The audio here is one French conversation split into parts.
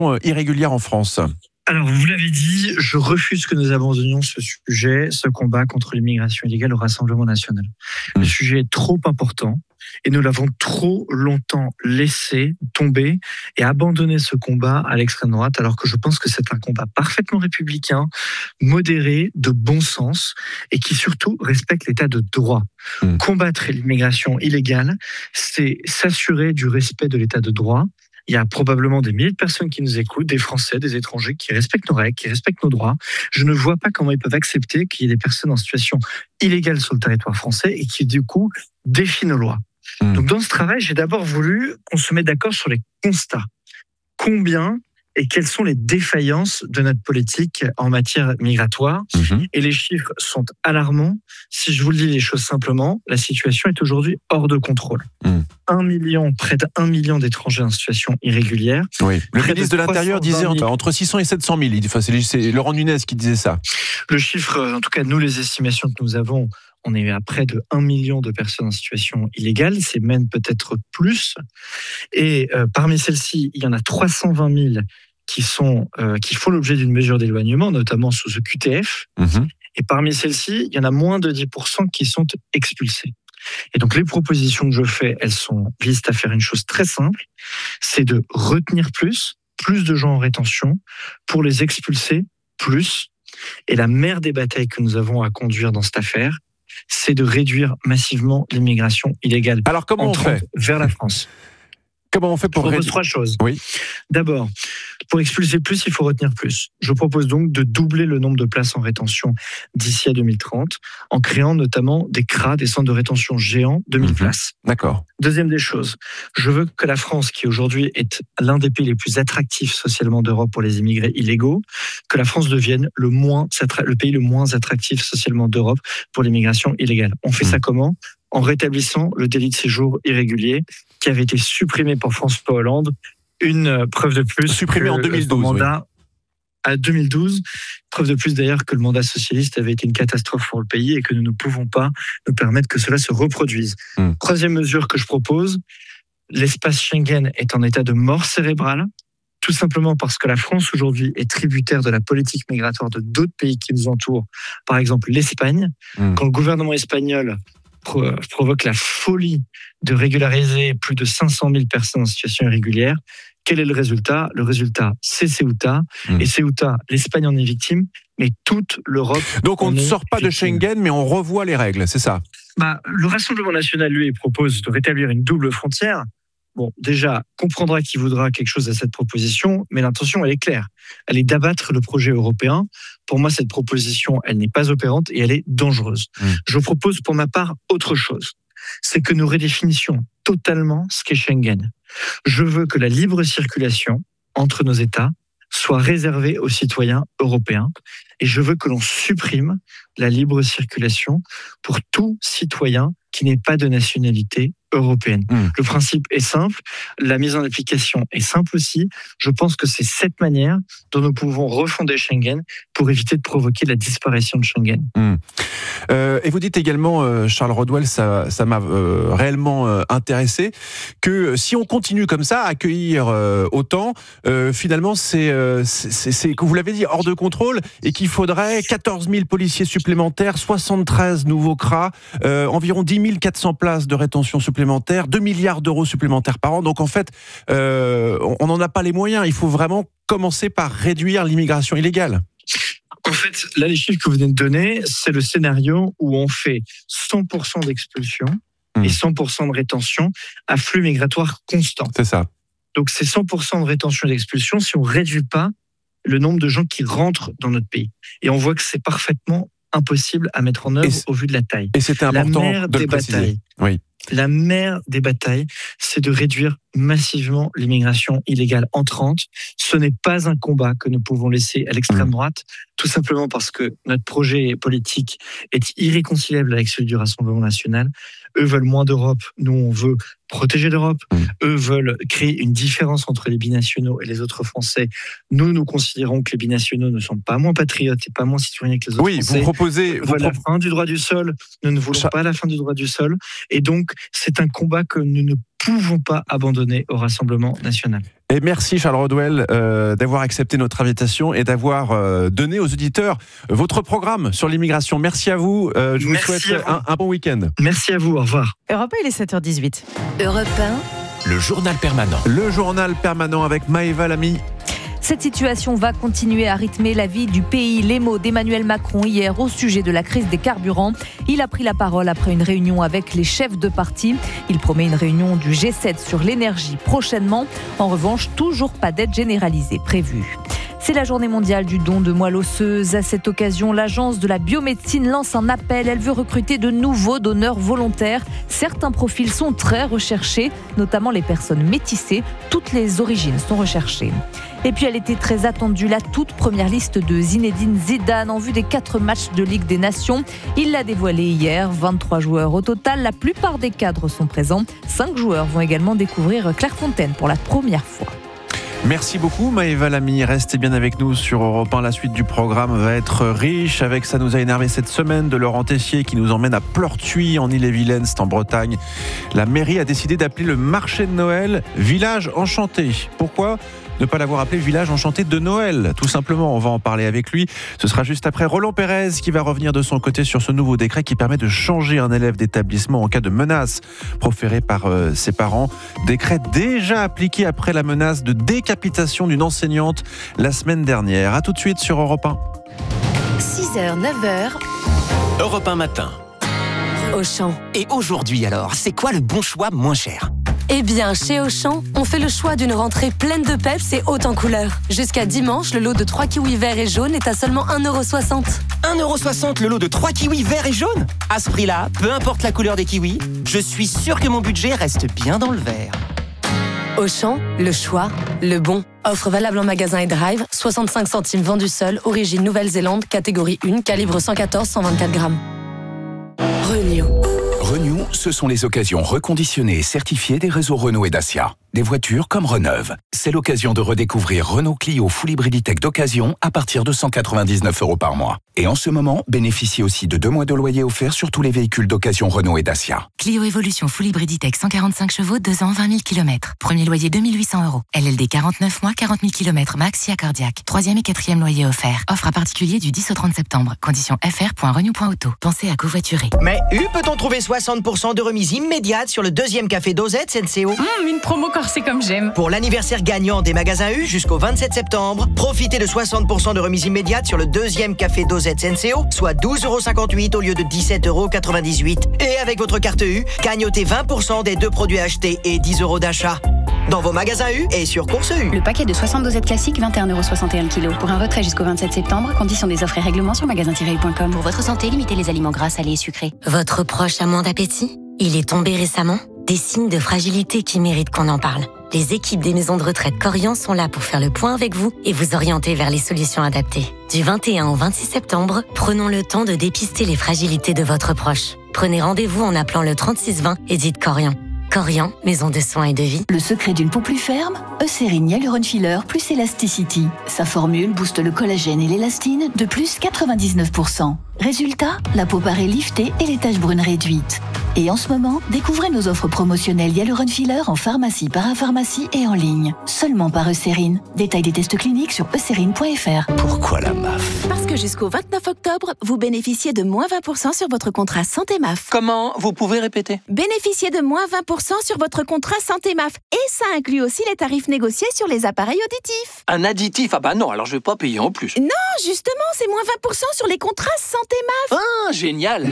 irrégulière en France. Alors, vous l'avez dit, je refuse que nous abandonnions ce sujet, ce combat contre l'immigration illégale au Rassemblement national. Le sujet est trop important et nous l'avons trop longtemps laissé tomber et abandonné ce combat à l'extrême droite, alors que je pense que c'est un combat parfaitement républicain, modéré, de bon sens et qui surtout respecte l'état de droit. Combattre l'immigration illégale, c'est s'assurer du respect de l'état de droit. Il y a probablement des milliers de personnes qui nous écoutent, des Français, des étrangers, qui respectent nos règles, qui respectent nos droits. Je ne vois pas comment ils peuvent accepter qu'il y ait des personnes en situation illégale sur le territoire français et qui, du coup, défient nos lois. Donc, dans ce travail, j'ai d'abord voulu qu'on se mette d'accord sur les constats. Combien et quelles sont les défaillances de notre politique en matière migratoire. Et les chiffres sont alarmants. Si je vous le dis les choses simplement, la situation est aujourd'hui hors de contrôle. 1 million, près d'1 million d'étrangers en situation irrégulière. Oui. Le ministre de l'Intérieur disait entre 600 et 700 000. Enfin, c'est Laurent Nunez qui disait ça. Le chiffre, en tout cas, nous, les estimations que nous avons, on est à près de 1 million de personnes en situation illégale, c'est même peut-être plus. Et parmi celles-ci, il y en a 320 000 qui font l'objet d'une mesure d'éloignement, notamment sous le QTF. Et parmi celles-ci, il y en a moins de 10% qui sont expulsés. Et donc les propositions que je fais, visent à faire une chose très simple, c'est de retenir plus de gens en rétention pour les expulser plus. Et la mère des batailles que nous avons à conduire dans cette affaire, c'est de réduire massivement l'immigration illégale. Alors comment on fait vers la France? Comment on fait pour Je propose 3 choses. Oui. D'abord, pour expulser plus, il faut retenir plus. Je propose donc de doubler le nombre de places en rétention d'ici à 2030, en créant notamment des CRA, des centres de rétention géants de 1000 places. D'accord. Deuxième des choses, je veux que la France, qui aujourd'hui est l'un des pays les plus attractifs socialement d'Europe pour les immigrés illégaux, que la France devienne le pays le moins attractif socialement d'Europe pour l'immigration illégale. On fait ça comment ? En rétablissant le délit de séjour irrégulier qui avait été supprimé par François Hollande. Une preuve de plus. Supprimé en 2012. À 2012. Preuve de plus d'ailleurs que le mandat socialiste avait été une catastrophe pour le pays et que nous ne pouvons pas nous permettre que cela se reproduise. Troisième mesure que je propose, l'espace Schengen est en état de mort cérébrale, tout simplement parce que la France aujourd'hui est tributaire de la politique migratoire de d'autres pays qui nous entourent, par exemple l'Espagne. Quand le gouvernement espagnol provoque la folie de régulariser plus de 500 000 personnes en situation irrégulière. Quel est le résultat ? Le résultat, c'est Ceuta. Et Ceuta, l'Espagne en est victime, mais toute l'Europe. Donc on ne sort pas de Schengen, mais on revoit les règles, c'est ça ? Le Rassemblement national, lui, propose de rétablir une double frontière. Bon, déjà, comprendra qui voudra quelque chose à cette proposition, mais l'intention, elle est claire. Elle est d'abattre le projet européen. Pour moi, cette proposition, elle n'est pas opérante et elle est dangereuse. Je propose pour ma part autre chose. C'est que nous redéfinissions totalement ce qu'est Schengen. Je veux que la libre circulation entre nos États soit réservée aux citoyens européens et je veux que l'on supprime la libre circulation pour tout citoyen qui n'est pas de nationalité européenne. Le principe est simple, la mise en application est simple aussi. Je pense que c'est cette manière dont nous pouvons refonder Schengen pour éviter de provoquer la disparition de Schengen. Et vous dites également, Charles Rodwell, ça m'a réellement intéressé, que si on continue comme ça à accueillir autant, finalement c'est que vous l'avez dit, hors de contrôle, et qu'il faudrait 14 000 policiers supplémentaires, 73 nouveaux CRA, environ 10 400 places de rétention supplémentaires, 2 milliards d'euros supplémentaires par an. Donc en fait, on n'en a pas les moyens. Il faut vraiment commencer par réduire l'immigration illégale. En fait, là, les chiffres que vous venez de donner, c'est le scénario où on fait 100% d'expulsion et 100% de rétention à flux migratoire constant. C'est ça. Donc c'est 100% de rétention et d'expulsion si on ne réduit pas le nombre de gens qui rentrent dans notre pays. Et on voit que c'est parfaitement impossible à mettre en œuvre au vu de la taille. Et c'était important de le préciser. Oui. La mère des batailles, c'est de réduire massivement l'immigration illégale entrante. Ce n'est pas un combat que nous pouvons laisser à l'extrême droite, tout simplement parce que notre projet politique est irréconciliable avec celui du Rassemblement national. Eux veulent moins d'Europe, nous on veut protéger l'Europe. Eux veulent créer une différence entre les binationaux et les autres Français. Nous considérons que les binationaux ne sont pas moins patriotes et pas moins citoyens que les autres Français. Vous proposez... la fin du droit du sol. Nous ne voulons pas la fin du droit du sol. Et donc, c'est un combat que nous ne pouvons pas abandonner au Rassemblement national. Et merci Charles Rodwell d'avoir accepté notre invitation et d'avoir donné aux auditeurs votre programme sur l'immigration. Merci à vous. Je vous souhaite un bon week-end. Merci à vous. Au revoir. Europe 1, il est 7h18. Europe 1. Le journal permanent. Le journal permanent avec Maëva Lamy. Cette situation va continuer à rythmer la vie du pays. Les mots d'Emmanuel Macron hier au sujet de la crise des carburants. Il a pris la parole après une réunion avec les chefs de parti. Il promet une réunion du G7 sur l'énergie prochainement. En revanche, toujours pas d'aide généralisée prévue. C'est la journée mondiale du don de moelle osseuse. À cette occasion, l'agence de la biomédecine lance un appel. Elle veut recruter de nouveaux donneurs volontaires. Certains profils sont très recherchés, notamment les personnes métissées. Toutes les origines sont recherchées. Et puis elle était très attendue, la toute première liste de Zinedine Zidane en vue des 4 matchs de Ligue des Nations. Il l'a dévoilée hier, 23 joueurs au total, la plupart des cadres sont présents. 5 joueurs vont également découvrir Clairefontaine pour la première fois. Merci beaucoup Maëva Lamy, restez bien avec nous sur Europe 1. La suite du programme va être riche avec Ça nous a énervé cette semaine de Laurent Tessier qui nous emmène à Pleurtuis en Ille-et-Vilaine, c'est en Bretagne. La mairie a décidé d'appeler le marché de Noël Village Enchanté. Pourquoi ne pas l'avoir appelé Village Enchanté de Noël? Tout simplement, on va en parler avec lui. Ce sera juste après Roland Pérez qui va revenir de son côté sur ce nouveau décret qui permet de changer un élève d'établissement en cas de menace proférée par ses parents. Décret déjà appliqué après la menace de décapitation d'une enseignante la semaine dernière. A tout de suite sur Europe 1. 6h, 9h. Europe 1 matin. Auchan. Et aujourd'hui alors, c'est quoi le bon choix moins cher? Eh bien, chez Auchan, on fait le choix d'une rentrée pleine de peps et haute en couleurs. Jusqu'à dimanche, le lot de 3 kiwis verts et jaunes est à seulement 1,60 €. 1,60 € le lot de 3 kiwis verts et jaunes? À ce prix-là, peu importe la couleur des kiwis, je suis sûr que mon budget reste bien dans le vert. Auchan, le choix, le bon. Offre valable en magasin et drive, 65 centimes vendu seul, origine Nouvelle-Zélande, catégorie 1, calibre 114-124 grammes. Renew. Renew, ce sont les occasions reconditionnées et certifiées des réseaux Renault et Dacia. Des voitures comme Reneuve. C'est l'occasion de redécouvrir Renault Clio Full Hybriditech d'occasion à partir de 199 € par mois. Et en ce moment, bénéficiez aussi de 2 mois de loyer offerts sur tous les véhicules d'occasion Renault et Dacia. Clio Evolution Full Hybriditech 145 chevaux, 2 ans, 20 000 km. Premier loyer 2 800 €. LLD 49 mois, 40 000 km max, SIA cardiaque. 3e et 4e loyer offert. Offre à particulier du 10 au 30 septembre. Conditions fr.renew.auto. Pensez à covoiturer. Mais peut-on trouver 60% de remise immédiate sur le 2e café Dosette Senseo? Une promo corsée comme j'aime. Pour l'anniversaire gagnant des magasins U jusqu'au 27 septembre, profitez de 60% de remise immédiate sur le 2e café Dosette Senseo, soit 12,58 € au lieu de 17,98 €. Et avec votre carte U, gagnotez 20% des 2 produits achetés et 10 € d'achat. Dans vos magasins U et sur Course U. Le paquet de 60 dosettes classiques, 21,61 € le kilo. Pour un retrait jusqu'au 27 septembre, conditions des offres et règlements sur magasin-u.com. Pour votre santé, limitez les aliments gras, salés et sucrés. Votre proche a moins d'appétit? Il est tombé récemment? Des signes de fragilité qui méritent qu'on en parle. Les équipes des maisons de retraite Corian sont là pour faire le point avec vous et vous orienter vers les solutions adaptées. Du 21 au 26 septembre, prenons le temps de dépister les fragilités de votre proche. Prenez rendez-vous en appelant le 3620 et dites Corian. Corian, maison de soins et de vie. Le secret d'une peau plus ferme? Eucérine Hyaluron Filler plus Elasticity. Sa formule booste le collagène et l'élastine de plus 99%. Résultat, la peau paraît liftée et les taches brunes réduites. Et en ce moment, découvrez nos offres promotionnelles Hyaluron Filler en pharmacie, parapharmacie et en ligne. Seulement par Eucérine. Détail des tests cliniques sur eucérine.fr. Pourquoi la MAF? Parce que jusqu'au 29 octobre, vous bénéficiez de moins 20% sur votre contrat Santé MAF. Comment? Vous pouvez répéter? Bénéficiez de moins 20% sur votre contrat Santé MAF. Et ça inclut aussi les tarifs négociés sur les appareils auditifs. Un additif? Ah bah non, alors je vais pas payer en plus. Non, justement, c'est moins 20% sur les contrats Santé MAF. Ah, génial.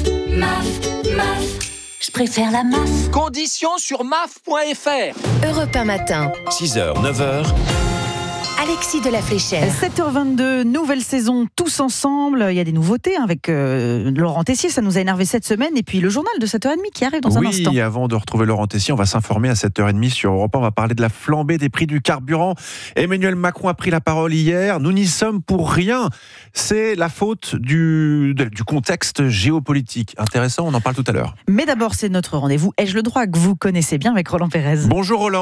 Je préfère la MAF. Conditions sur maf.fr. Europe 1 matin. 6h, 9h. Alexis de la Fléchère. 7h22, nouvelle saison, tous ensemble. Il y a des nouveautés avec Laurent Tessier, ça nous a énervé cette semaine. Et puis le journal de 7h30 qui arrive dans un instant. Oui, avant de retrouver Laurent Tessier, on va s'informer à 7h30 sur Europe 1. On va parler de la flambée des prix du carburant. Emmanuel Macron a pris la parole hier. Nous n'y sommes pour rien. C'est la faute du contexte géopolitique. Intéressant, on en parle tout à l'heure. Mais d'abord, c'est notre rendez-vous. Ai-je le droit que vous connaissez bien avec Roland Pérez? Bonjour Roland.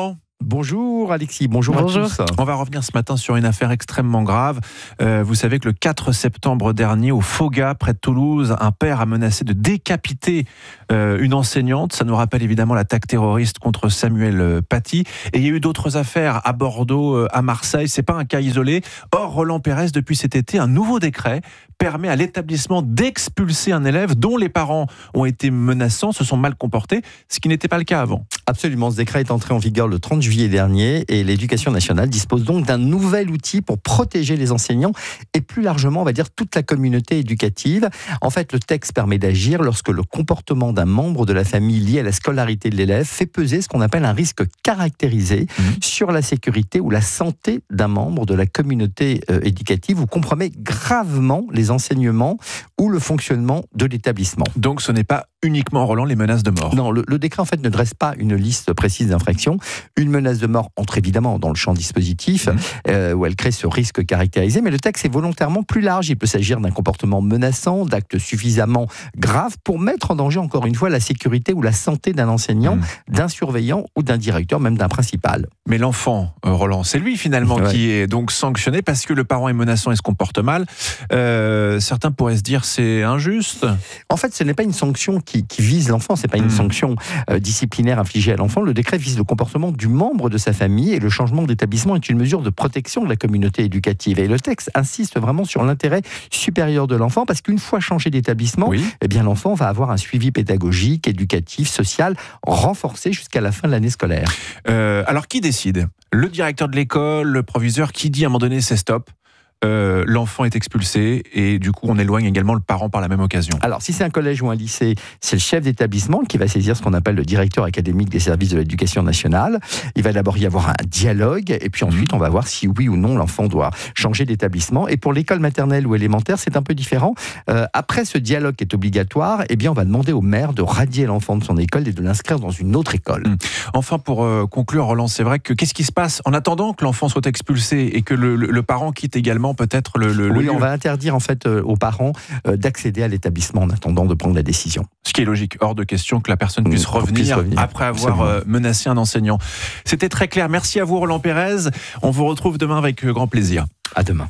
Bonjour Alexis, bonjour à tous. On va revenir ce matin sur une affaire extrêmement grave. Vous savez que le 4 septembre dernier, au Foga, près de Toulouse, un père a menacé de décapiter une enseignante. Ça nous rappelle évidemment l'attaque terroriste contre Samuel Paty. Et il y a eu d'autres affaires à Bordeaux, à Marseille. C'est pas un cas isolé. Or, Roland Pérez, depuis cet été, un nouveau décret permet à l'établissement d'expulser un élève dont les parents ont été menaçants, se sont mal comportés, ce qui n'était pas le cas avant. Absolument, ce décret est entré en vigueur le 30 juillet dernier et l'Éducation nationale dispose donc d'un nouvel outil pour protéger les enseignants et plus largement, on va dire, toute la communauté éducative. En fait, le texte permet d'agir lorsque le comportement d'un membre de la famille lié à la scolarité de l'élève fait peser ce qu'on appelle un risque caractérisé sur la sécurité ou la santé d'un membre de la communauté éducative ou compromet gravement les enseignements ou le fonctionnement de l'établissement. Donc ce n'est pas uniquement, Roland, les menaces de mort. Non, le décret en fait ne dresse pas une liste précise d'infractions. Une menace de mort entre évidemment dans le champ dispositif où elle crée ce risque caractérisé, mais le texte est volontairement plus large. Il peut s'agir d'un comportement menaçant, d'actes suffisamment graves pour mettre en danger encore une fois la sécurité ou la santé d'un enseignant, d'un surveillant ou d'un directeur, même d'un principal. Mais l'enfant, Roland, c'est lui finalement qui est donc sanctionné parce que le parent est menaçant et se comporte mal. Certains pourraient se dire c'est injuste. En fait, ce n'est pas une sanction qui vise l'enfant, c'est pas une sanction disciplinaire infligée à l'enfant. Le décret vise le comportement du membre de sa famille et le changement d'établissement est une mesure de protection de la communauté éducative. Et le texte insiste vraiment sur l'intérêt supérieur de l'enfant parce qu'une fois changé d'établissement, eh bien l'enfant va avoir un suivi pédagogique, éducatif, social renforcé jusqu'à la fin de l'année scolaire. Alors qui décide ? Le directeur de l'école, le proviseur, qui dit à un moment donné c'est stop ? L'enfant est expulsé et du coup on éloigne également le parent par la même occasion. Alors si c'est un collège ou un lycée, c'est le chef d'établissement qui va saisir ce qu'on appelle le directeur académique des services de l'éducation nationale. Il va d'abord y avoir un dialogue et puis ensuite on va voir si oui ou non l'enfant doit changer d'établissement. Et pour l'école maternelle ou élémentaire, c'est un peu différent. Après ce dialogue qui est obligatoire, eh bien on va demander au maire de radier l'enfant de son école et de l'inscrire dans une autre école. Enfin pour conclure, Roland, c'est vrai que qu'est-ce qui se passe en attendant que l'enfant soit expulsé et que le parent quitte également peut-être Oui, on va interdire en fait aux parents d'accéder à l'établissement en attendant de prendre la décision. Ce qui est logique, hors de question que la personne puisse revenir après avoir menacé un enseignant. C'était très clair. Merci à vous, Roland Pérez. On vous retrouve demain avec grand plaisir. À demain.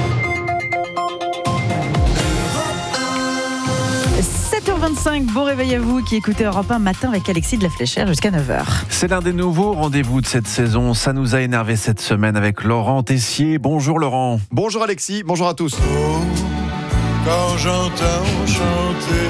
7h25, bon réveil à vous qui écoutez Europe 1 matin avec Alexis de la Fléchère jusqu'à 9h. C'est l'un des nouveaux rendez-vous de cette saison. Ça nous a énervé cette semaine avec Laurent Tessier. Bonjour Laurent. Bonjour Alexis, bonjour à tous. Quand j'entends chanter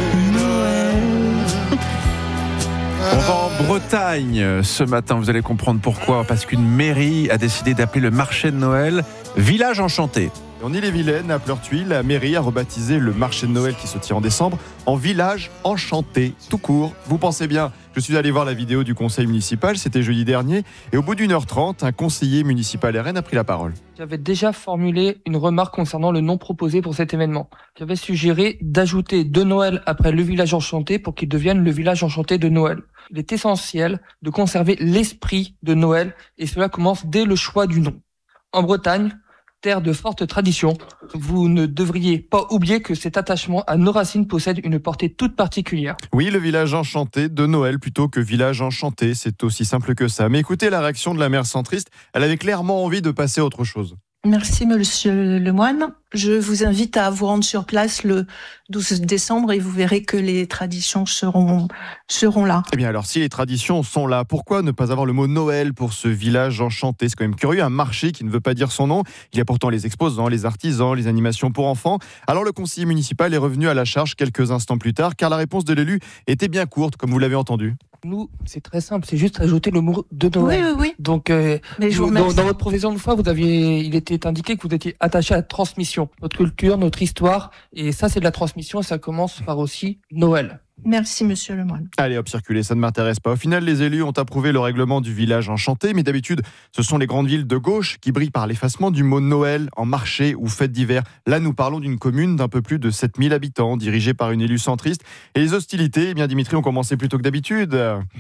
Noël. On va en Bretagne ce matin, vous allez comprendre pourquoi. Parce qu'une mairie a décidé d'appeler le marché de Noël Village Enchanté. En Ille-et-Vilaine, à Pleurtuis, la mairie a rebaptisé le marché de Noël qui se tient en décembre en Village Enchanté, tout court. Vous pensez bien, je suis allé voir la vidéo du conseil municipal, c'était jeudi dernier, et au bout d'1h30, un conseiller municipal RN a pris la parole. J'avais déjà formulé une remarque concernant le nom proposé pour cet événement. J'avais suggéré d'ajouter de Noël après le Village Enchanté pour qu'il devienne le Village Enchanté de Noël. Il est essentiel de conserver l'esprit de Noël, et cela commence dès le choix du nom. En Bretagne, terre de forte tradition, vous ne devriez pas oublier que cet attachement à nos racines possède une portée toute particulière. Oui, le village enchanté de Noël plutôt que village enchanté, c'est aussi simple que ça. Mais écoutez la réaction de la maire centriste, elle avait clairement envie de passer à autre chose. Merci Monsieur Lemoine. Je vous invite à vous rendre sur place le 12 décembre et vous verrez que les traditions seront là. Eh bien alors, si les traditions sont là, pourquoi ne pas avoir le mot Noël pour ce village enchanté ? C'est quand même curieux, un marché qui ne veut pas dire son nom. Il y a pourtant les exposants, les artisans, les animations pour enfants. Alors le conseiller municipal est revenu à la charge quelques instants plus tard, car la réponse de l'élu était bien courte, comme vous l'avez entendu. Nous, c'est très simple, c'est juste ajouter le mot de Noël. Oui. Donc, dans votre profession de foi, il était indiqué que vous étiez attaché à la transmission, notre culture, notre histoire, et ça, c'est de la transmission, et ça commence par aussi Noël. Merci Monsieur Lemoine. Allez hop, circulez, ça ne m'intéresse pas. Au final, les élus ont approuvé le règlement du village enchanté, mais d'habitude, ce sont les grandes villes de gauche qui brillent par l'effacement du mot Noël en marché ou fête d'hiver. Là, nous parlons d'une commune d'un peu plus de 7000 habitants, dirigée par une élue centriste. Et les hostilités, eh bien Dimitri, ont commencé plus tôt que d'habitude.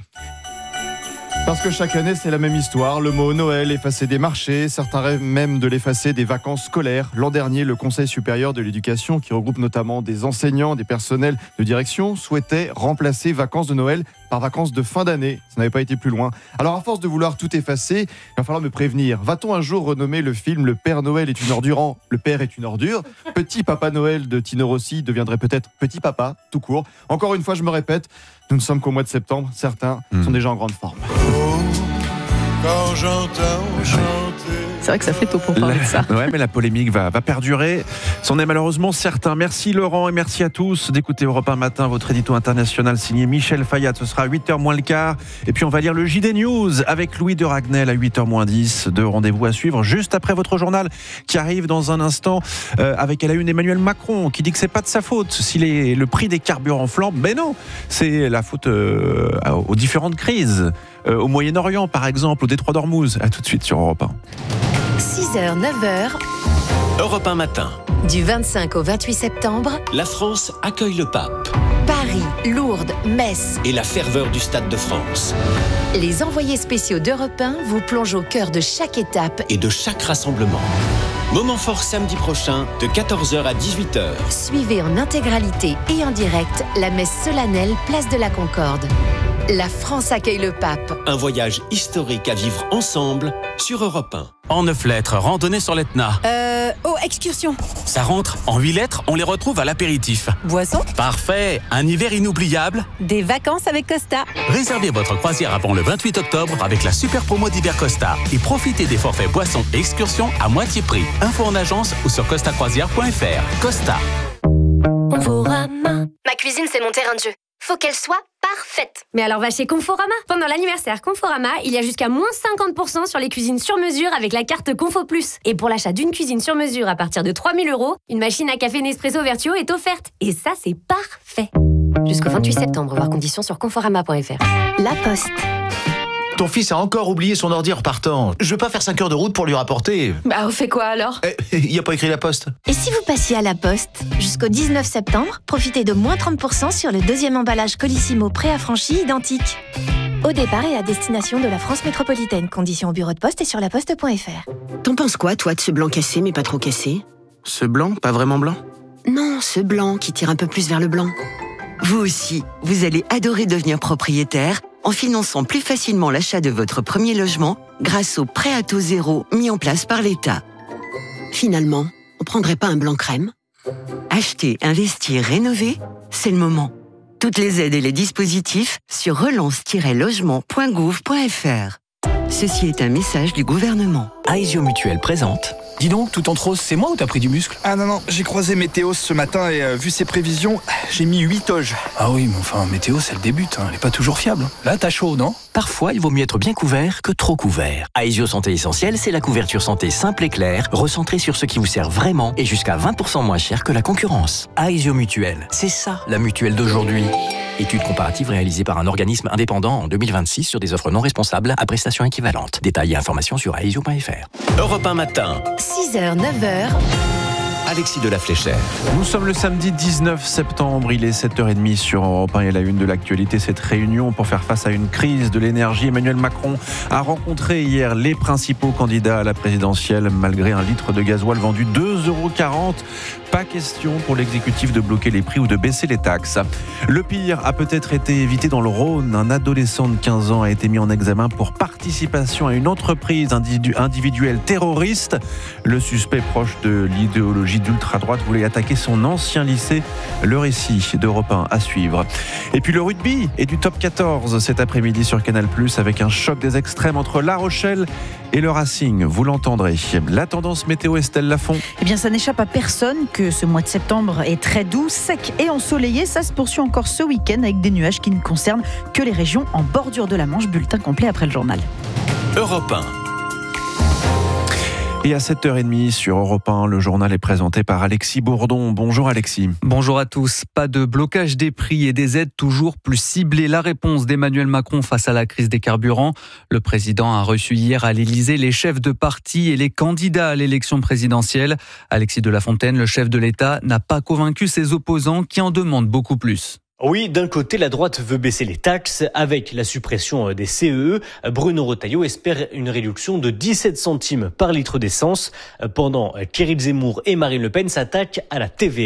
Parce que chaque année, c'est la même histoire. Le mot Noël effacé des marchés, certains rêvent même de l'effacer des vacances scolaires. L'an dernier, le Conseil supérieur de l'éducation, qui regroupe notamment des enseignants, des personnels de direction, souhaitait remplacer vacances de Noël par vacances de fin d'année. Ça n'avait pas été plus loin. Alors à force de vouloir tout effacer, il va falloir me prévenir. Va-t-on un jour renommer le film Le Père Noël est une ordure en Le Père est une ordure? Petit Papa Noël de Tino Rossi deviendrait peut-être Petit Papa, tout court. Encore une fois, je me répète, nous ne sommes qu'au mois de septembre. Certains sont déjà en grande forme. Quand j'entends chanter. C'est vrai que ça fait tôt pour parler de ça. Ouais, mais la polémique va perdurer. C'en est malheureusement certain. Merci Laurent et merci à tous d'écouter Europe 1 Matin, votre édito international signé Michel Fayad. Ce sera à 8h moins le quart. Et puis on va lire le JD News avec Louis de Ragnel à 8h moins 10. Deux rendez-vous à suivre juste après votre journal qui arrive dans un instant avec à la une Emmanuel Macron qui dit que c'est pas de sa faute si le prix des carburants flambe. Mais non, c'est la faute aux différentes crises. Au Moyen-Orient par exemple, au détroit d'Ormuz. À tout de suite sur Europe 1. 6h, 9h. Europe 1 Matin. Du 25 au 28 septembre, La France accueille le pape. Paris, Lourdes, Metz. Et la ferveur du Stade de France. Les envoyés spéciaux d'Europe 1 vous plongent au cœur de chaque étape et de chaque rassemblement. Moment fort samedi prochain, de 14h à 18h. Suivez en intégralité et en direct la messe solennelle Place de la Concorde. La France accueille le pape. Un voyage historique à vivre ensemble sur Europe 1. En 9 lettres, randonnée sur l'Etna. Excursion. Ça rentre. En 8 lettres, on les retrouve à l'apéritif. Boisson. Parfait. Un hiver inoubliable. Des vacances avec Costa. Réservez votre croisière avant le 28 octobre avec la super promo d'hiver Costa. Et profitez des forfaits boissons et excursions à moitié prix. Info en agence ou sur costacroisière.fr. Costa. Conforama. Ma cuisine, c'est mon terrain de jeu. Faut qu'elle soit parfaite. Mais alors va chez Conforama. Pendant l'anniversaire Conforama, il y a jusqu'à moins 50% sur les cuisines sur mesure avec la carte Confo Plus. Et pour l'achat d'une cuisine sur mesure à partir de 3 000 €, une machine à café Nespresso Vertuo est offerte. Et ça, c'est parfait. Jusqu'au 28 septembre, voir conditions sur conforama.fr. La Poste. Ton fils a encore oublié son ordi en repartant. Je veux pas faire 5 heures de route pour lui rapporter. Bah, on fait quoi alors ? Il y a pas écrit La Poste. Et si vous passiez à La Poste ? Jusqu'au 19 septembre, profitez de moins 30% sur le deuxième emballage Colissimo préaffranchi identique. Au départ et à destination de la France métropolitaine. Conditions au bureau de poste et sur laposte.fr. T'en penses quoi, toi, de ce blanc cassé mais pas trop cassé ? Ce blanc, pas vraiment blanc ? Non, ce blanc qui tire un peu plus vers le blanc. Vous aussi, vous allez adorer devenir propriétaire en finançant plus facilement l'achat de votre premier logement grâce au prêt à taux zéro mis en place par l'État. Finalement, on prendrait pas un blanc crème ? Acheter, investir, rénover, c'est le moment. Toutes les aides et les dispositifs sur relance-logement.gouv.fr. Ceci est un message du gouvernement. Aesio Mutuelle présente. Dis donc, tout en trop, c'est moi ou t'as pris du muscle ? Ah non, j'ai croisé Météo ce matin et vu ses prévisions, j'ai mis 8 toges. Ah oui, mais enfin, Météo, c'est le début, elle est pas toujours fiable. Là, t'as chaud, non ? Parfois, il vaut mieux être bien couvert que trop couvert. Aesio Santé Essentielle, c'est la couverture santé simple et claire, recentrée sur ce qui vous sert vraiment et jusqu'à 20% moins cher que la concurrence. Aesio Mutuelle, c'est ça, la mutuelle d'aujourd'hui. Étude comparative réalisée par un organisme indépendant en 2026 sur des offres non responsables à prestations équivalentes. Détails et informations sur aesio.fr. Europe 1 Matin. 6h, 9h. Alexis de la Fléchère. Nous sommes le samedi 19 septembre, il est 7h30 sur Europe 1 et la une de l'actualité. Cette réunion pour faire face à une crise de l'énergie. Emmanuel Macron a rencontré hier les principaux candidats à la présidentielle malgré un litre de gasoil vendu 2,40 €. Pas question pour l'exécutif de bloquer les prix ou de baisser les taxes. Le pire a peut-être été évité dans le Rhône. Un adolescent de 15 ans a été mis en examen pour participation à une entreprise individuelle terroriste. Le suspect proche de l'idéologie d'ultra-droite voulait attaquer son ancien lycée. Le récit d'Europe 1 à suivre. Et puis le rugby est du top 14 cet après-midi sur Canal+, avec un choc des extrêmes entre La Rochelle et le Racing. Vous l'entendrez. La tendance météo, Estelle Lafont. Eh bien, ça n'échappe à personne que ce mois de septembre est très doux, sec et ensoleillé. Ça se poursuit encore ce week-end avec des nuages qui ne concernent que les régions en bordure de la Manche. Bulletin complet après le journal. Europe 1. Et à 7h30 sur Europe 1, le journal est présenté par Alexis Bourdon. Bonjour Alexis. Bonjour à tous. Pas de blocage des prix et des aides toujours plus ciblées. La réponse d'Emmanuel Macron face à la crise des carburants. Le président a reçu hier à l'Élysée les chefs de parti et les candidats à l'élection présidentielle. Alexis de la Fontaine, le chef de l'État, n'a pas convaincu ses opposants qui en demandent beaucoup plus. Oui, d'un côté, la droite veut baisser les taxes avec la suppression des CEE. Bruno Retailleau espère une réduction de 17 centimes par litre d'essence, pendant qu'Éric Zemmour et Marine Le Pen s'attaquent à la TVA.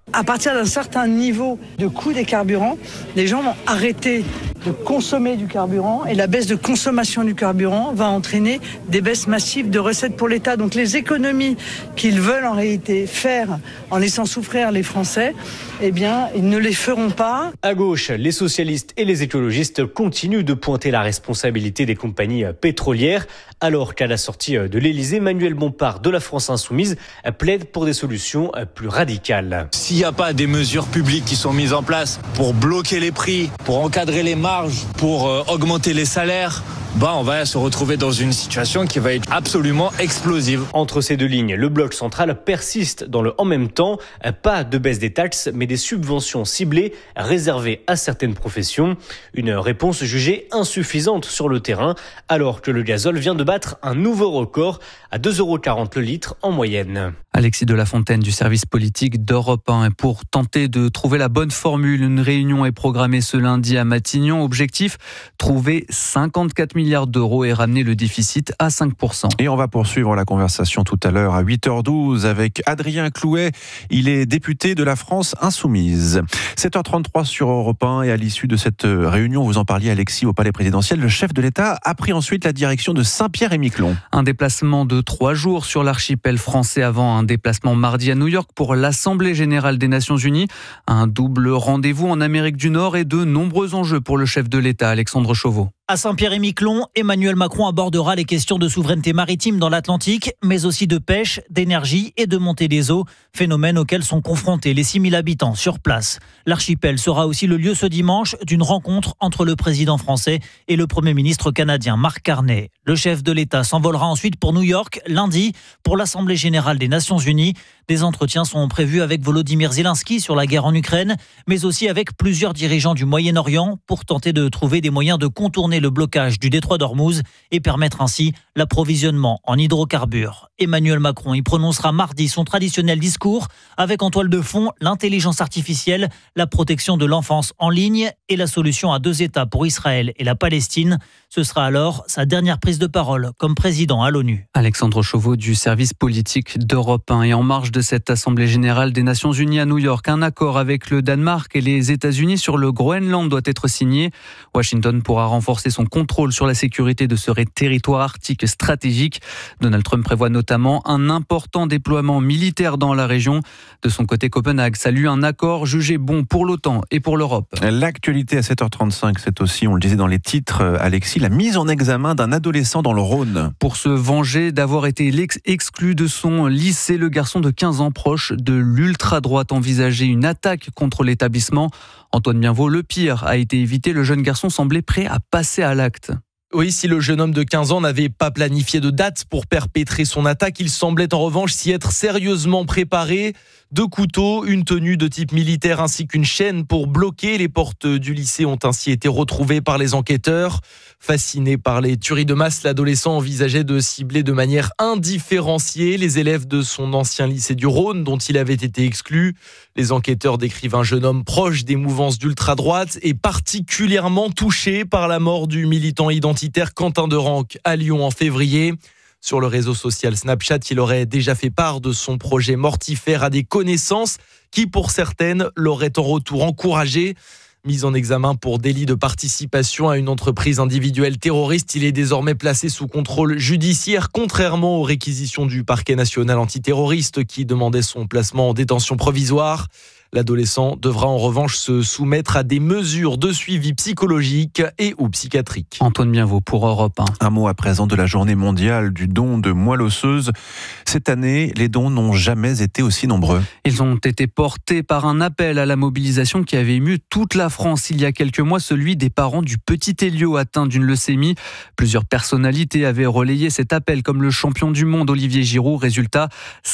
À partir d'un certain niveau de coût des carburants, les gens vont arrêter de consommer du carburant et la baisse de consommation du carburant va entraîner des baisses massives de recettes pour l'État. Donc les économies qu'ils veulent en réalité faire en laissant souffrir les Français, eh bien, ils ne les feront pas. À gauche, les socialistes et les écologistes continuent de pointer la responsabilité des compagnies pétrolières, alors qu'à la sortie de l'Élysée, Manuel Bompard de la France Insoumise plaide pour des solutions plus radicales. S'il n'y a pas des mesures publiques qui sont mises en place pour bloquer les prix, pour encadrer les marges, pour augmenter les salaires, on va se retrouver dans une situation qui va être absolument explosive. Entre ces deux lignes, le bloc central persiste dans le « en même temps ». Pas de baisse des taxes, mais des subventions ciblées réservées à certaines professions. Une réponse jugée insuffisante sur le terrain, alors que le gazole vient de battre un nouveau record à 2,40 € le litre en moyenne. Alexis de la Fontaine du service politique d'Europe 1. Et pour tenter de trouver la bonne formule, une réunion est programmée ce lundi à Matignon. Objectif, trouver 54 milliards d'euros et ramener le déficit à 5%. Et on va poursuivre la conversation tout à l'heure à 8h12 avec Adrien Clouet. Il est député de la France Insoumise. 7h33 sur Europe 1 et à l'issue de cette réunion, vous en parliez Alexis, au Palais présidentiel, le chef de l'État a pris ensuite la direction de Saint-Pierre-et-Miquelon. Un déplacement de 3 jours sur l'archipel français avant un déplacement mardi à New York pour l'Assemblée générale des Nations Unies. Un double rendez-vous en Amérique du Nord et de nombreux enjeux pour le chef de l'État, Alexandre Chauveau. À Saint-Pierre-et-Miquelon, Emmanuel Macron abordera les questions de souveraineté maritime dans l'Atlantique, mais aussi de pêche, d'énergie et de montée des eaux, phénomène auquel sont confrontés les 6000 habitants sur place. L'archipel sera aussi le lieu ce dimanche d'une rencontre entre le président français et le Premier ministre canadien Mark Carney. Le chef de l'État s'envolera ensuite pour New York lundi pour l'Assemblée générale des Nations Unies. Des entretiens sont prévus avec Volodymyr Zelensky sur la guerre en Ukraine, mais aussi avec plusieurs dirigeants du Moyen-Orient pour tenter de trouver des moyens de contourner le blocage du détroit d'Ormuz et permettre ainsi l'approvisionnement en hydrocarbures. Emmanuel Macron y prononcera mardi son traditionnel discours avec en toile de fond l'intelligence artificielle, la protection de l'enfance en ligne et la solution à 2 États pour Israël et la Palestine. Ce sera alors sa dernière prise de parole comme président à l'ONU. Alexandre Chauveau du service politique d'Europe 1. Et en marge de cette Assemblée générale des Nations Unies à New York, un accord avec le Danemark et les États-Unis sur le Groenland doit être signé. Washington pourra renforcer son contrôle sur la sécurité de ce territoire arctique stratégique. Donald Trump prévoit notamment un important déploiement militaire dans la région. De son côté, Copenhague salue un accord jugé bon pour l'OTAN et pour l'Europe. L'actualité à 7h35, c'est aussi, on le disait dans les titres, Alexis, la mise en examen d'un adolescent dans le Rhône. Pour se venger d'avoir été exclu de son lycée, le garçon de 15 ans proche de l'ultra-droite envisageait une attaque contre l'établissement. Antoine Bienvaux, le pire a été évité. Le jeune garçon semblait prêt à passer à l'acte. Oui, si le jeune homme de 15 ans n'avait pas planifié de date pour perpétrer son attaque, il semblait en revanche s'y être sérieusement préparé. 2 couteaux, une tenue de type militaire ainsi qu'une chaîne pour bloquer les portes du lycée ont ainsi été retrouvées par les enquêteurs. Fasciné par les tueries de masse, l'adolescent envisageait de cibler de manière indifférenciée les élèves de son ancien lycée du Rhône dont il avait été exclu. Les enquêteurs décrivent un jeune homme proche des mouvances d'ultra-droite et particulièrement touché par la mort du militant identitaire Quentin Derenque à Lyon en février. Sur le réseau social Snapchat, il aurait déjà fait part de son projet mortifère à des connaissances qui, pour certaines, l'auraient en retour encouragé. Mis en examen pour délit de participation à une entreprise individuelle terroriste, il est désormais placé sous contrôle judiciaire, contrairement aux réquisitions du parquet national antiterroriste qui demandait son placement en détention provisoire. L'adolescent devra en revanche se soumettre à des mesures de suivi psychologique et ou psychiatrique. Antoine Bienvaux pour Europe 1. Un mot à présent de la journée mondiale du don de moelle osseuse. Cette année, les dons n'ont jamais été aussi nombreux. Ils ont été portés par un appel à la mobilisation qui avait ému toute la France il y a quelques mois, celui des parents du petit Elio atteint d'une leucémie. Plusieurs personnalités avaient relayé cet appel comme le champion du monde Olivier Giroud. Résultat,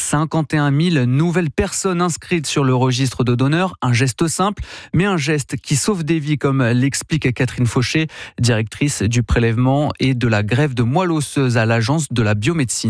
51 000 nouvelles personnes inscrites sur le registre de donneurs. Un geste simple, mais un geste qui sauve des vies, comme l'explique Catherine Fauché, directrice du prélèvement et de la greffe de moelle osseuse à l'Agence de la biomédecine.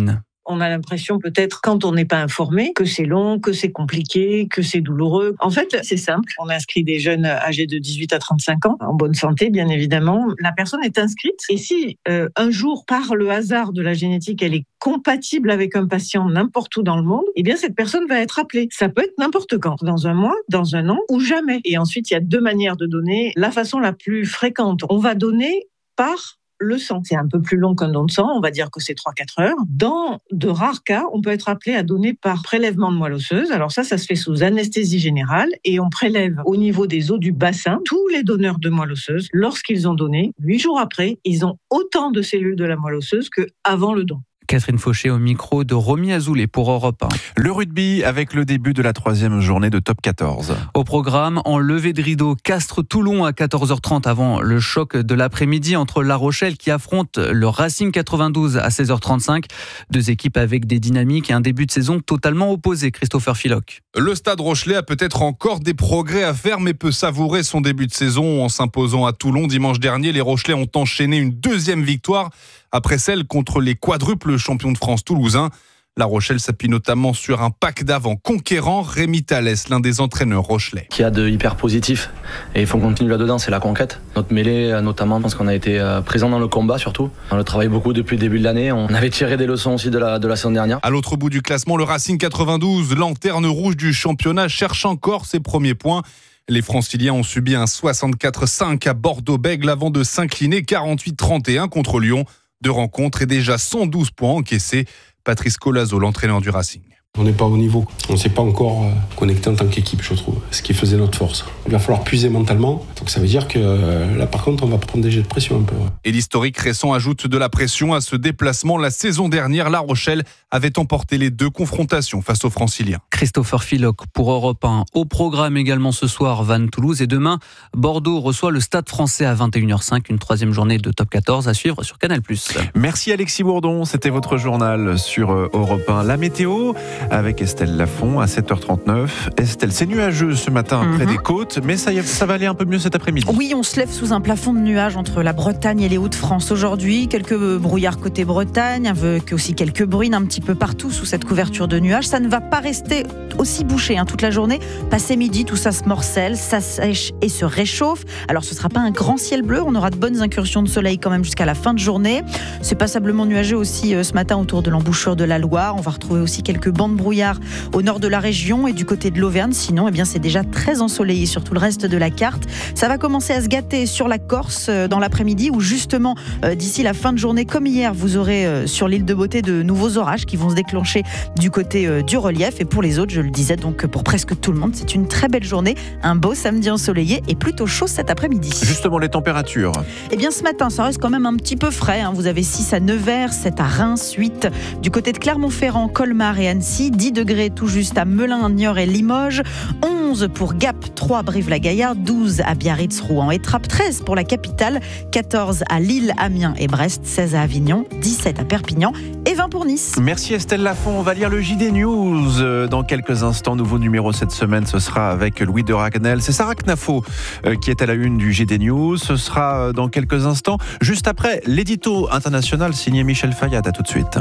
On a l'impression peut-être, quand on n'est pas informé, que c'est long, que c'est compliqué, que c'est douloureux. En fait, c'est simple. On inscrit des jeunes âgés de 18 à 35 ans, en bonne santé, bien évidemment. La personne est inscrite. Et si un jour, par le hasard de la génétique, elle est compatible avec un patient n'importe où dans le monde, eh bien, cette personne va être appelée. Ça peut être n'importe quand, dans un mois, dans un an ou jamais. Et ensuite, il y a 2 manières de donner. La façon la plus fréquente, on va donner par le sang. C'est un peu plus long qu'un don de sang, on va dire que c'est 3-4 heures. Dans de rares cas, on peut être appelé à donner par prélèvement de moelle osseuse. Alors ça se fait sous anesthésie générale et on prélève au niveau des os du bassin tous les donneurs de moelle osseuse. Lorsqu'ils ont donné, 8 jours après, ils ont autant de cellules de la moelle osseuse qu'avant le don. Catherine Fauché au micro de Romy Azoulay pour Europe 1. Le rugby avec le début de la 3e journée de Top 14. Au programme, en levée de rideau, Castres-Toulon à 14h30 avant le choc de l'après-midi entre La Rochelle qui affronte le Racing 92 à 16h35. 2 équipes avec des dynamiques et un début de saison totalement opposé. Christopher Philoc. Le Stade Rochelais a peut-être encore des progrès à faire mais peut savourer son début de saison en s'imposant à Toulon. Dimanche dernier, les Rochelais ont enchaîné une 2e victoire après celle contre les quadruples champions de France toulousains. La Rochelle s'appuie notamment sur un pack d'avant conquérant. Rémi Thalès, l'un des entraîneurs rochelais. Qu'il y a de hyper positif et il faut continuer là-dedans, c'est la conquête. Notre mêlée notamment, parce qu'on a été présent dans le combat surtout. On le travaille beaucoup depuis le début de l'année. On avait tiré des leçons aussi de la saison dernière. À l'autre bout du classement, le Racing 92, lanterne rouge du championnat, cherche encore ses premiers points. Les Franciliens ont subi un 64-5 à Bordeaux-Bègles avant de s'incliner 48-31 contre Lyon. 2 rencontres et déjà 112 points encaissés. Patrice Colazo, l'entraîneur du Racing. On n'est pas au niveau. On ne s'est pas encore connecté en tant qu'équipe, je trouve. Ce qui faisait notre force. Il va falloir puiser mentalement. Donc ça veut dire que là, par contre, on va prendre des jets de pression un peu. Et l'historique récent ajoute de la pression à ce déplacement. La saison dernière, La Rochelle avait emporté les 2 confrontations face aux Franciliens. Christopher Philoc pour Europe 1. Au programme également ce soir, Vannes-Toulouse. Et demain, Bordeaux reçoit le Stade Français à 21h05. Une 3e journée de Top 14 à suivre sur Canal+. Merci Alexis Bourdon. C'était votre journal sur Europe 1. La météo avec Estelle Lafont à 7h39. Estelle, c'est nuageux ce matin près des côtes, mais ça va aller un peu mieux cet après-midi. Oui, on se lève sous un plafond de nuages entre la Bretagne et les Hauts-de-France aujourd'hui. Quelques brouillards côté Bretagne, aussi quelques bruines un petit peu partout sous cette couverture de nuages. Ça ne va pas rester aussi bouché toute la journée. Passé midi, tout ça se morcelle, ça sèche et se réchauffe. Alors ce ne sera pas un grand ciel bleu, on aura de bonnes incursions de soleil quand même jusqu'à la fin de journée. C'est passablement nuageux aussi ce matin autour de l'embouchure de la Loire. On va retrouver aussi quelques bancs de brouillard au nord de la région et du côté de l'Auvergne. Sinon, c'est déjà très ensoleillé sur tout le reste de la carte. Ça va commencer à se gâter sur la Corse dans l'après-midi où justement, d'ici la fin de journée, comme hier, vous aurez sur l'île de Beauté de nouveaux orages qui vont se déclencher du côté du relief. Et pour les autres, je le disais, donc pour presque tout le monde, c'est une très belle journée. Un beau samedi ensoleillé et plutôt chaud cet après-midi. Justement, les températures. Ce matin, ça reste quand même un petit peu frais. Vous avez 6 à Nevers, 7 à Reims, 8 du côté de Clermont-Ferrand, Colmar et Annecy, 10 degrés tout juste à Melun, Niort et Limoges, 11 pour Gap, 3 Brive-la-Gaillarde, 12 à Biarritz, Rouen et Trappes, 13 pour la capitale, 14 à Lille, Amiens et Brest, 16 à Avignon, 17 à Perpignan et 20 pour Nice. Merci Estelle Lafont. On va lire le JD News dans quelques instants. Nouveau numéro cette semaine, ce sera avec Louis de Ragnel. C'est Sarah Knafo qui est à la une du JD News. Ce sera dans quelques instants, juste après l'édito international signé Michel Fayad. À tout de suite.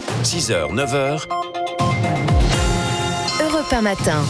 6h, 9h. Europe 1 matin.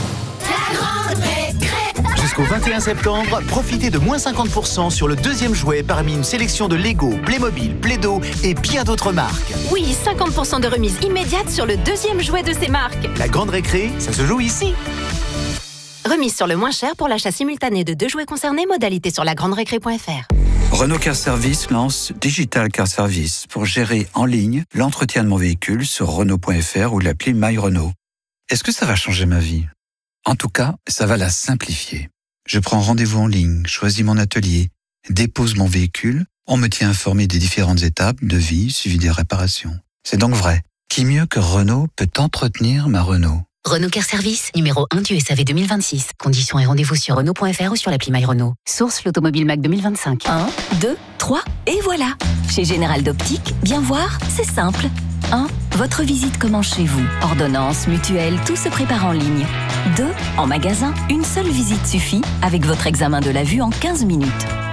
Jusqu'au 21 septembre, profitez de moins 50% sur le 2e jouet parmi une sélection de Lego, Playmobil, Play-Doh et bien d'autres marques. Oui, 50% de remise immédiate sur le 2e jouet de ces marques. La grande récré, ça se joue ici. Remise sur le moins cher pour l'achat simultané de 2 jouets concernés, modalité sur lagranderécré.fr. Renault Car Service lance Digital Car Service pour gérer en ligne l'entretien de mon véhicule sur Renault.fr ou l'appli My Renault. Est-ce que ça va changer ma vie ? En tout cas, ça va la simplifier. Je prends rendez-vous en ligne, choisis mon atelier, dépose mon véhicule, on me tient informé des différentes étapes, devis, suivi des réparations. C'est donc vrai. Qui mieux que Renault peut entretenir ma Renault ? Renault Car Service, numéro 1 du SAV 2026. Conditions et rendez-vous sur Renault.fr ou sur l'appli My Renault. Source l'Automobile Mac 2025. 1, 2, 3, et voilà. Chez Général d'Optique, bien voir, c'est simple. 1. Votre visite commence chez vous. Ordonnance, mutuelle, tout se prépare en ligne. 2. En magasin, une seule visite suffit avec votre examen de la vue en 15 minutes.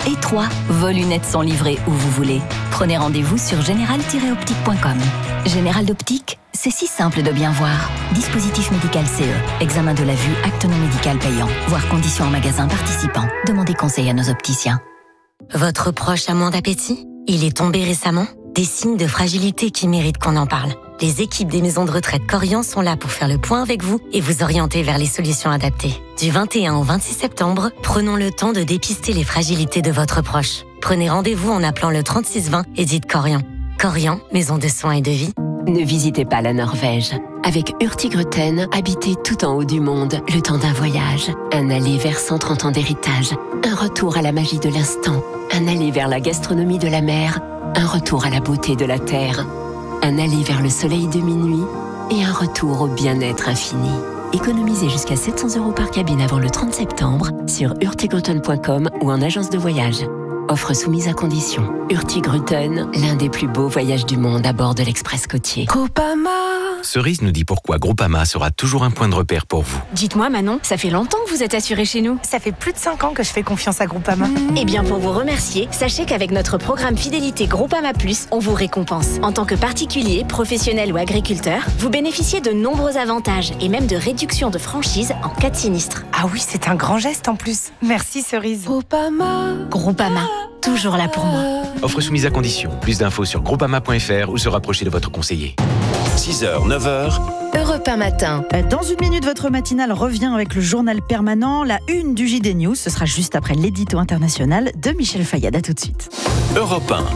Et 3, vos lunettes sont livrées où vous voulez. Prenez rendez-vous sur général-optique.com. Général d'Optique, c'est si simple de bien voir. Dispositif médical CE, examen de la vue, acte non médical payant. Voir conditions en magasin participant. Demandez conseil à nos opticiens. Votre proche a moins d'appétit ? Il est tombé récemment ? Des signes de fragilité qui méritent qu'on en parle. Les équipes des maisons de retraite Corian sont là pour faire le point avec vous et vous orienter vers les solutions adaptées. Du 21 au 26 septembre, prenons le temps de dépister les fragilités de votre proche. Prenez rendez-vous en appelant le 3620 et dites Corian. Corian, maison de soins et de vie. Ne visitez pas la Norvège. Avec Hurtigruten, habitez tout en haut du monde, le temps d'un voyage. Un aller vers 130 ans d'héritage. Un retour à la magie de l'instant. Un aller vers la gastronomie de la mer. Un retour à la beauté de la terre. Un aller vers le soleil de minuit. Et un retour au bien-être infini. Économisez jusqu'à 700 € par cabine avant le 30 septembre sur hurtigruten.com ou en agence de voyage. Offre soumise à condition. Hurtigruten, l'un des plus beaux voyages du monde à bord de l'Express côtier. Groupama. Cerise nous dit pourquoi Groupama sera toujours un point de repère pour vous. Dites-moi Manon, ça fait longtemps que vous êtes assurée chez nous. Ça fait plus de 5 ans que je fais confiance à Groupama. Eh bien pour vous remercier, sachez qu'avec notre programme fidélité Groupama Plus, on vous récompense. En tant que particulier, professionnel ou agriculteur, vous bénéficiez de nombreux avantages et même de réductions de franchise en cas de sinistre. Ah oui, c'est un grand geste en plus. Merci Cerise. Groupama, toujours là pour moi. Offre soumise à condition. Plus d'infos sur groupama.fr ou se rapprocher de votre conseiller. 6h, 9h. Europe 1 matin. Dans une minute, votre matinale revient avec le journal permanent, la une du JD News. Ce sera juste après l'édito international de Michel Fayad. À tout de suite. Europe 1.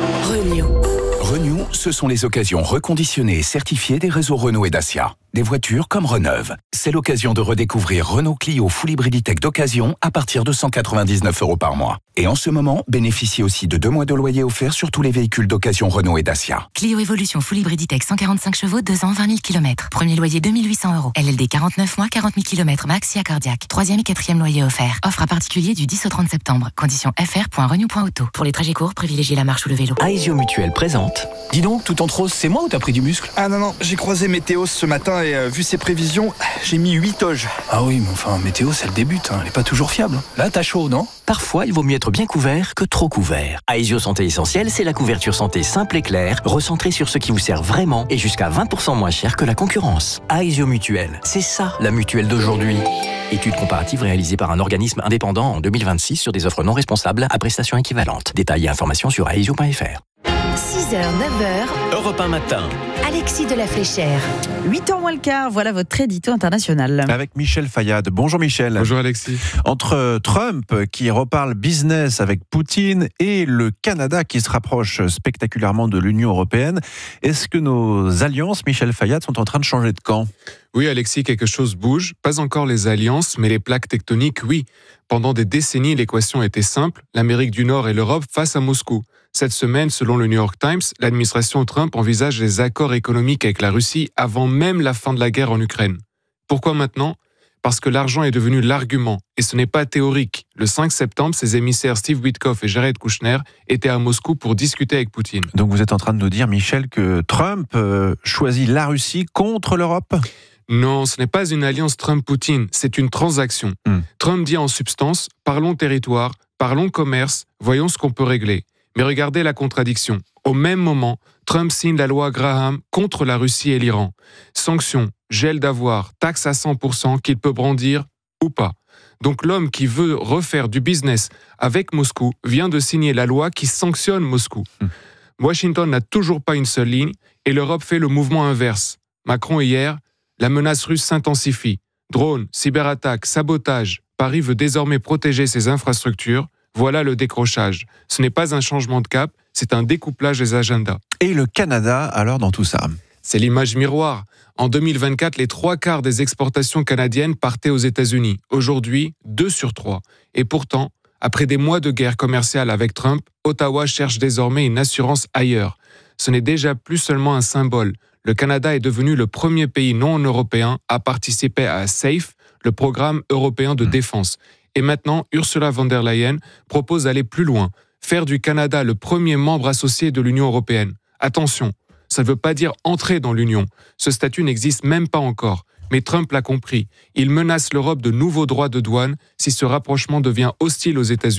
Renew, ce sont les occasions reconditionnées et certifiées des réseaux Renault et Dacia. Des voitures comme Reneuve. C'est l'occasion de redécouvrir Renault Clio Full Hybrid Tech d'occasion à partir de 199 € par mois. Et en ce moment, bénéficiez aussi de 2 mois de loyer offerts sur tous les véhicules d'occasion Renault et Dacia. Clio Evolution Full Hybrid Tech 145 chevaux, 2 ans, 20 000 km. Premier loyer 2 800 €. LLD 49 mois, 40 000 km max, cardiaque. 3e et 4e loyer offert. Offre à particulier du 10 au 30 septembre. Conditions fr.renew.auto. Pour les trajets courts, privilégiez la marche ou le vélo. Aesio Mutuelle présente. Dis donc, tout en rose, c'est moi ou t'as pris du muscle? Ah non, j'ai croisé Météos ce matin et vu ses prévisions, j'ai mis 8 oges. Ah oui, mais enfin, Météos, elle débute, elle est pas toujours fiable. Là, t'as chaud, non? Parfois, il vaut mieux être bien couvert que trop couvert. Aesio Santé Essentielle, c'est la couverture santé simple et claire, recentrée sur ce qui vous sert vraiment et jusqu'à 20% moins cher que la concurrence. Aesio Mutuelle, c'est ça, la mutuelle d'aujourd'hui. Étude comparative réalisée par un organisme indépendant en 2026 sur des offres non responsables à prestations équivalentes. Détails et informations sur aesio.fr. 6h, 9h. Europe 1 matin. Alexis de la Fléchère. 8h moins le quart, voilà votre édito international. Avec Michel Fayad. Bonjour Michel. Bonjour Alexis. Entre Trump qui reparle business avec Poutine et le Canada qui se rapproche spectaculairement de l'Union européenne, est-ce que nos alliances, Michel Fayad, sont en train de changer de camp ? Oui Alexis, quelque chose bouge. Pas encore les alliances, mais les plaques tectoniques, oui. Pendant des décennies, l'équation était simple. L'Amérique du Nord et l'Europe face à Moscou. Cette semaine, selon le New York Times, l'administration Trump envisage des accords économiques avec la Russie avant même la fin de la guerre en Ukraine. Pourquoi maintenant ? Parce que l'argent est devenu l'argument, et ce n'est pas théorique. Le 5 septembre, ses émissaires Steve Witkoff et Jared Kushner étaient à Moscou pour discuter avec Poutine. Donc vous êtes en train de nous dire, Michel, que Trump choisit la Russie contre l'Europe ? Non, ce n'est pas une alliance Trump-Poutine, c'est une transaction. Trump dit en substance, parlons territoire, parlons commerce, voyons ce qu'on peut régler. Mais regardez la contradiction. Au même moment, Trump signe la loi Graham contre la Russie et l'Iran. Sanctions, gel d'avoirs, taxes à 100% qu'il peut brandir ou pas. Donc l'homme qui veut refaire du business avec Moscou vient de signer la loi qui sanctionne Moscou. Washington n'a toujours pas une seule ligne et l'Europe fait le mouvement inverse. Macron hier, la menace russe s'intensifie. Drones, cyberattaques, sabotage. Paris veut désormais protéger ses infrastructures. Voilà le décrochage. Ce n'est pas un changement de cap, c'est un découplage des agendas. Et le Canada, alors, dans tout ça ? C'est l'image miroir. En 2024, les 3/4 des exportations canadiennes partaient aux États-Unis. Aujourd'hui, 2 sur 3. Et pourtant, après des mois de guerre commerciale avec Trump, Ottawa cherche désormais une assurance ailleurs. Ce n'est déjà plus seulement un symbole. Le Canada est devenu le premier pays non européen à participer à SAFE, le programme européen de défense. Et maintenant, Ursula von der Leyen propose d'aller plus loin, faire du Canada le premier membre associé de l'Union européenne. Attention, ça ne veut pas dire entrer dans l'Union. Ce statut n'existe même pas encore. Mais Trump l'a compris. Il menace l'Europe de nouveaux droits de douane si ce rapprochement devient hostile aux États-Unis.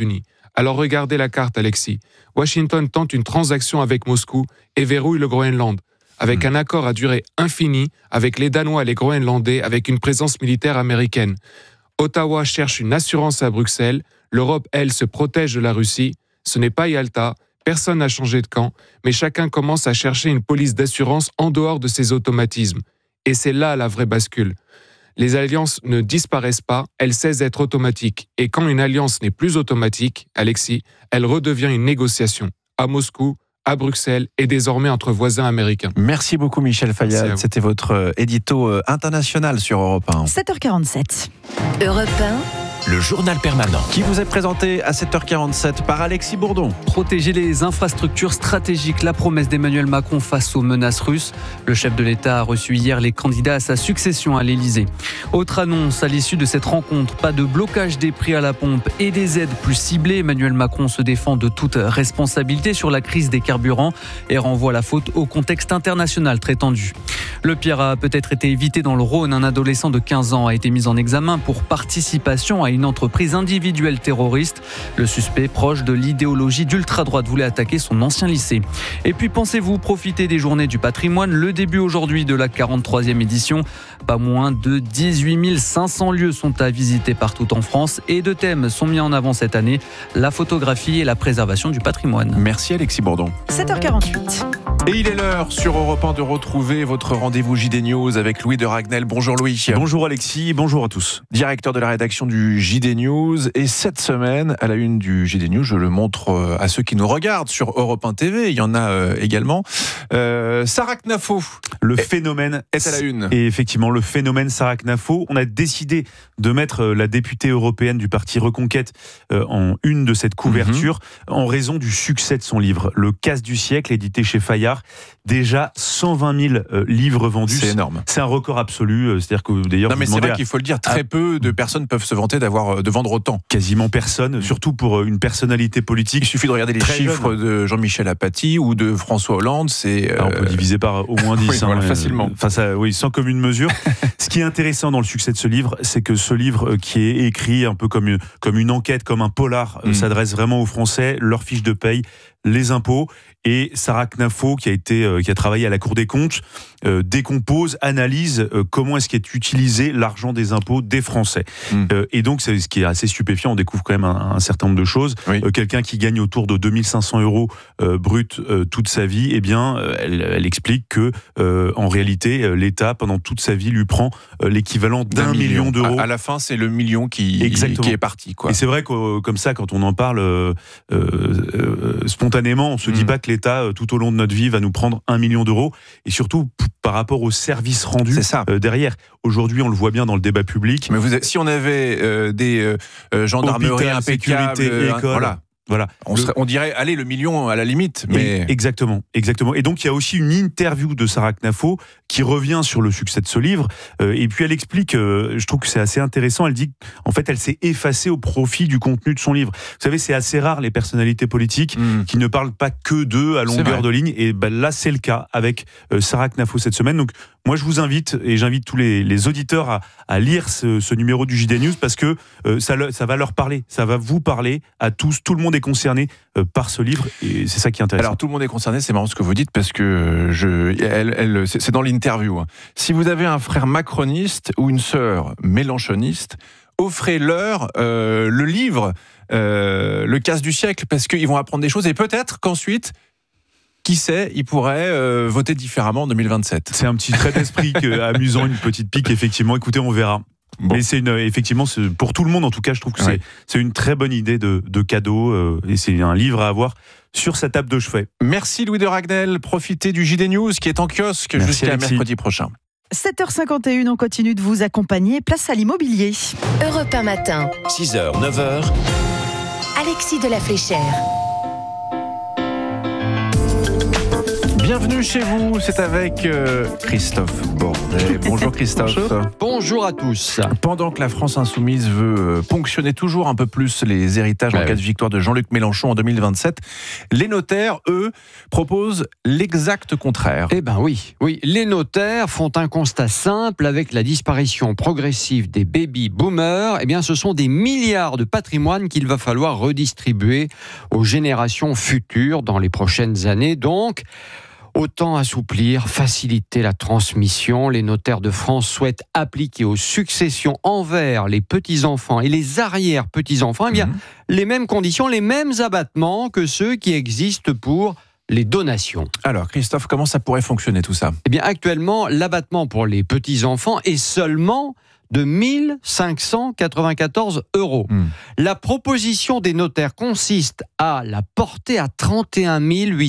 Alors regardez la carte, Alexis. Washington tente une transaction avec Moscou et verrouille le Groenland, avec un accord à durée infinie avec les Danois et les Groenlandais, avec une présence militaire américaine. Ottawa cherche une assurance à Bruxelles. L'Europe, elle, se protège de la Russie. Ce n'est pas Yalta. Personne n'a changé de camp, mais chacun commence à chercher une police d'assurance en dehors de ses automatismes. Et c'est là la vraie bascule. Les alliances ne disparaissent pas, elles cessent d'être automatiques. Et quand une alliance n'est plus automatique, Alexis, elle redevient une négociation. À Moscou, à Bruxelles et désormais entre voisins américains. Merci beaucoup Michel Fayad. C'était votre édito international sur Europe 1. 7h47. Europe 1. Le journal permanent. Qui vous est présenté à 7h47 par Alexis Bourdon. Protéger les infrastructures stratégiques, la promesse d'Emmanuel Macron face aux menaces russes. Le chef de l'État a reçu hier les candidats à sa succession à l'Élysée. Autre annonce à l'issue de cette rencontre, pas de blocage des prix à la pompe et des aides plus ciblées. Emmanuel Macron se défend de toute responsabilité sur la crise des carburants et renvoie la faute au contexte international très tendu. Le pire a peut-être été évité dans le Rhône. Un adolescent de 15 ans a été mis en examen pour participation à une entreprise individuelle terroriste. Le suspect, proche de l'idéologie d'ultra-droite, voulait attaquer son ancien lycée. Et puis pensez-vous profiter des journées du patrimoine. Le début aujourd'hui de la 43e édition. Pas moins de 18 500 lieux sont à visiter partout en France et deux thèmes sont mis en avant cette année, la photographie et la préservation du patrimoine. Merci Alexis Bourdon. 7h48. Et il est l'heure sur Europe 1 de retrouver votre rendez-vous JD News avec Louis de Ragnel. Bonjour Louis. Bonjour Alexis, bonjour à tous. Directeur de la rédaction du JD News. Et cette semaine, à la une du JD News, je le montre à ceux qui nous regardent sur Europe 1 TV. Il y en a également. Sarah Knafo. Le phénomène est à la une. Et effectivement, le phénomène Sarah Knafo. On a décidé de mettre la députée européenne du parti Reconquête en une de cette couverture en raison du succès de son livre. Le casse du siècle, édité chez Fayard. Déjà 120 000 livres vendus. C'est énorme. C'est un record absolu. C'est-à-dire que d'ailleurs. Non, mais c'est vrai qu'il faut le dire, très peu de personnes peuvent se vanter de vendre autant. Quasiment personne, surtout pour une personnalité politique. Il suffit de regarder les chiffres de Jean-Michel Apathy ou de François Hollande. On peut diviser par au moins 10. Oui, voilà, facilement. Oui, sans commune mesure. Ce qui est intéressant dans le succès de ce livre, c'est que ce livre qui est écrit un peu comme une enquête, comme un polar, s'adresse vraiment aux Français, leur fiche de paye, les impôts. Et Sarah Knafo, qui a travaillé à la Cour des comptes, décompose, analyse comment est-ce qu'est utilisé l'argent des impôts des Français. Et donc, c'est ce qui est assez stupéfiant. On découvre quand même un certain nombre de choses. Oui. Quelqu'un qui gagne autour de 2500 euros brut toute sa vie, eh bien, elle explique que en réalité, l'État, pendant toute sa vie, lui prend l'équivalent d'1 million d'euros. À la fin, c'est le million qui est parti, quoi. Et c'est vrai que comme ça, quand on en parle spontanément, on se dit pas que l'État, tout au long de notre vie, va nous prendre 1 million d'euros. Et surtout, par rapport aux services rendus derrière. Aujourd'hui, on le voit bien dans le débat public. Mais si on avait des gendarmeries impeccables, sécurité, école, voilà. On dirait, allez, le million à la limite. Mais... Exactement. Et donc, il y a aussi une interview de Sarah Knafo qui revient sur le succès de ce livre. Et puis, elle explique, je trouve que c'est assez intéressant, elle dit qu'en fait, elle s'est effacée au profit du contenu de son livre. Vous savez, c'est assez rare, les personnalités politiques qui ne parlent pas que d'eux à longueur de ligne. Et là, c'est le cas avec Sarah Knafo cette semaine. Donc, moi, je vous invite, et j'invite tous les auditeurs à lire ce numéro du JD News parce que ça va leur parler. Ça va vous parler à tous. Tout le monde est concerné par ce livre et c'est ça qui est intéressant. Alors tout le monde est concerné, c'est marrant ce que vous dites parce que c'est dans l'interview. Si vous avez un frère macroniste ou une sœur mélenchoniste, offrez-leur le livre, le casse du siècle, parce qu'ils vont apprendre des choses et peut-être qu'ensuite, qui sait, ils pourraient voter différemment en 2027. C'est un petit trait d'esprit amusant, une petite pique, effectivement. Écoutez, on verra. Bon. Mais effectivement, pour tout le monde, en tout cas, je trouve que c'est une très bonne idée de cadeau et c'est un livre à avoir sur sa table de chevet. Merci Louis de Ragnel. Profitez du JD News qui est en kiosque jusqu'à mercredi prochain. 7h51, on continue de vous accompagner. Place à l'immobilier. Europe 1 matin. 6h, 9h. Alexis de la Fléchère. Bienvenue chez vous, c'est avec Christophe Bordet. Bonjour Christophe. Bonjour à tous. Pendant que la France Insoumise veut ponctionner toujours un peu plus les héritages en cas de victoire de Jean-Luc Mélenchon en 2027, les notaires, eux, proposent l'exact contraire. Eh ben oui, les notaires font un constat simple avec la disparition progressive des baby-boomers. Eh bien, ce sont des milliards de patrimoine qu'il va falloir redistribuer aux générations futures dans les prochaines années. Donc, autant assouplir, faciliter la transmission. Les notaires de France souhaitent appliquer aux successions envers les petits-enfants et les arrière-petits-enfants les mêmes conditions, les mêmes abattements que ceux qui existent pour les donations. Alors, Christophe, comment ça pourrait fonctionner tout ça ? Eh bien, actuellement, l'abattement pour les petits-enfants est seulement de 1 594 €. La proposition des notaires consiste à la porter à 31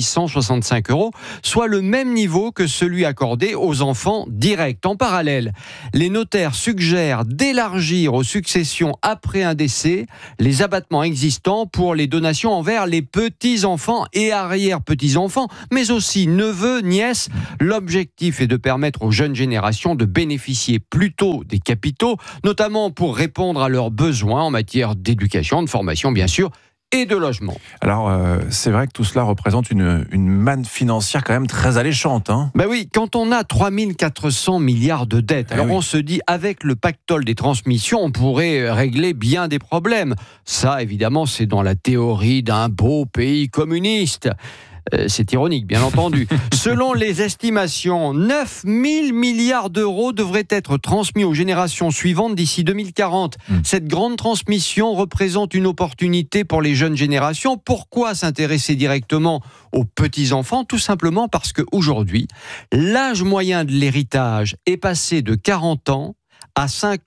865 €, soit le même niveau que celui accordé aux enfants directs. En parallèle, les notaires suggèrent d'élargir aux successions après un décès les abattements existants pour les donations envers les petits-enfants et arrière-petits-enfants, mais aussi neveux, nièces. L'objectif est de permettre aux jeunes générations de bénéficier plus tôt des capitaux, notamment pour répondre à leurs besoins en matière d'éducation, de formation bien sûr, et de logement. Alors, c'est vrai que tout cela représente une manne financière quand même très alléchante. Ben oui, quand on a 3 400 milliards de dettes, on se dit, avec le pactole des transmissions, on pourrait régler bien des problèmes. Ça, évidemment, c'est dans la théorie d'un beau pays communiste. C'est ironique, bien entendu. Selon les estimations, 9 000 milliards d'euros devraient être transmis aux générations suivantes d'ici 2040. Cette grande transmission représente une opportunité pour les jeunes générations. Pourquoi s'intéresser directement aux petits-enfants ? Tout simplement parce qu'aujourd'hui, l'âge moyen de l'héritage est passé de 40 ans à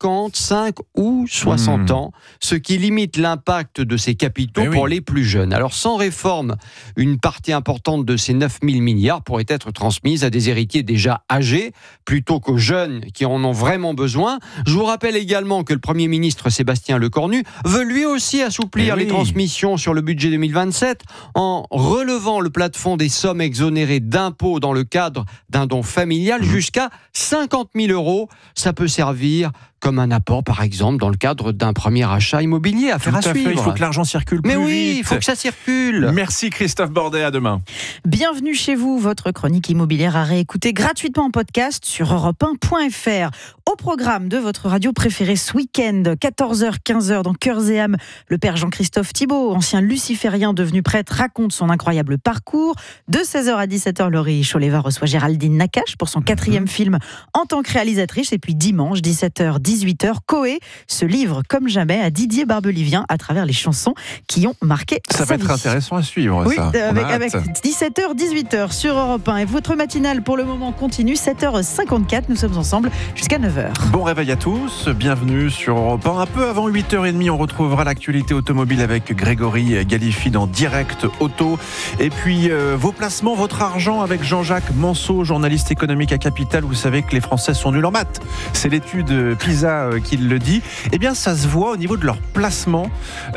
55 ou 60 ans, ce qui limite l'impact de ces capitaux pour les plus jeunes. Alors, sans réforme, une partie importante de ces 9 000 milliards pourrait être transmise à des héritiers déjà âgés, plutôt qu'aux jeunes qui en ont vraiment besoin. Je vous rappelle également que le Premier ministre Sébastien Lecornu veut lui aussi assouplir les transmissions sur le budget 2027 en relevant le plafond des sommes exonérées d'impôts dans le cadre d'un don familial jusqu'à 50 000 €. Ça peut servir comme un apport, par exemple, dans le cadre d'un premier achat immobilier. Affaire à suivre. Il faut que l'argent circule plus vite. Mais oui, il faut que ça circule. Merci Christophe Bordet, à demain. Bienvenue chez vous, votre chronique immobilière à réécouter gratuitement en podcast sur europe1.fr. Au programme de votre radio préférée ce week-end, 14h, 15h dans Cœurs et âmes, le père Jean-Christophe Thibault, ancien luciférien devenu prêtre, raconte son incroyable parcours. De 16h à 17h, Laurie Choleva reçoit Géraldine Nakache pour son 4e film en tant que réalisatrice. Et puis dimanche, 17h, 18h, Coé se livre comme jamais à Didier Barbelivien à travers les chansons qui ont marqué sa vie. Ça va être intéressant à suivre. Oui, ça. Avec 17h, 18h sur Europe 1. Et votre matinale pour le moment continue, 7h54. Nous sommes ensemble jusqu'à 9h. Bon réveil à tous, bienvenue sur Europe 1. Un peu avant 8h30, on retrouvera l'actualité automobile avec Grégory Galifi dans Direct Auto. Et puis vos placements, votre argent avec Jean-Jacques Manceau, journaliste économique à Capital. Vous savez que les Français sont nuls en maths. C'est l'étude PISA qui le dit. Eh bien, ça se voit au niveau de leur placement.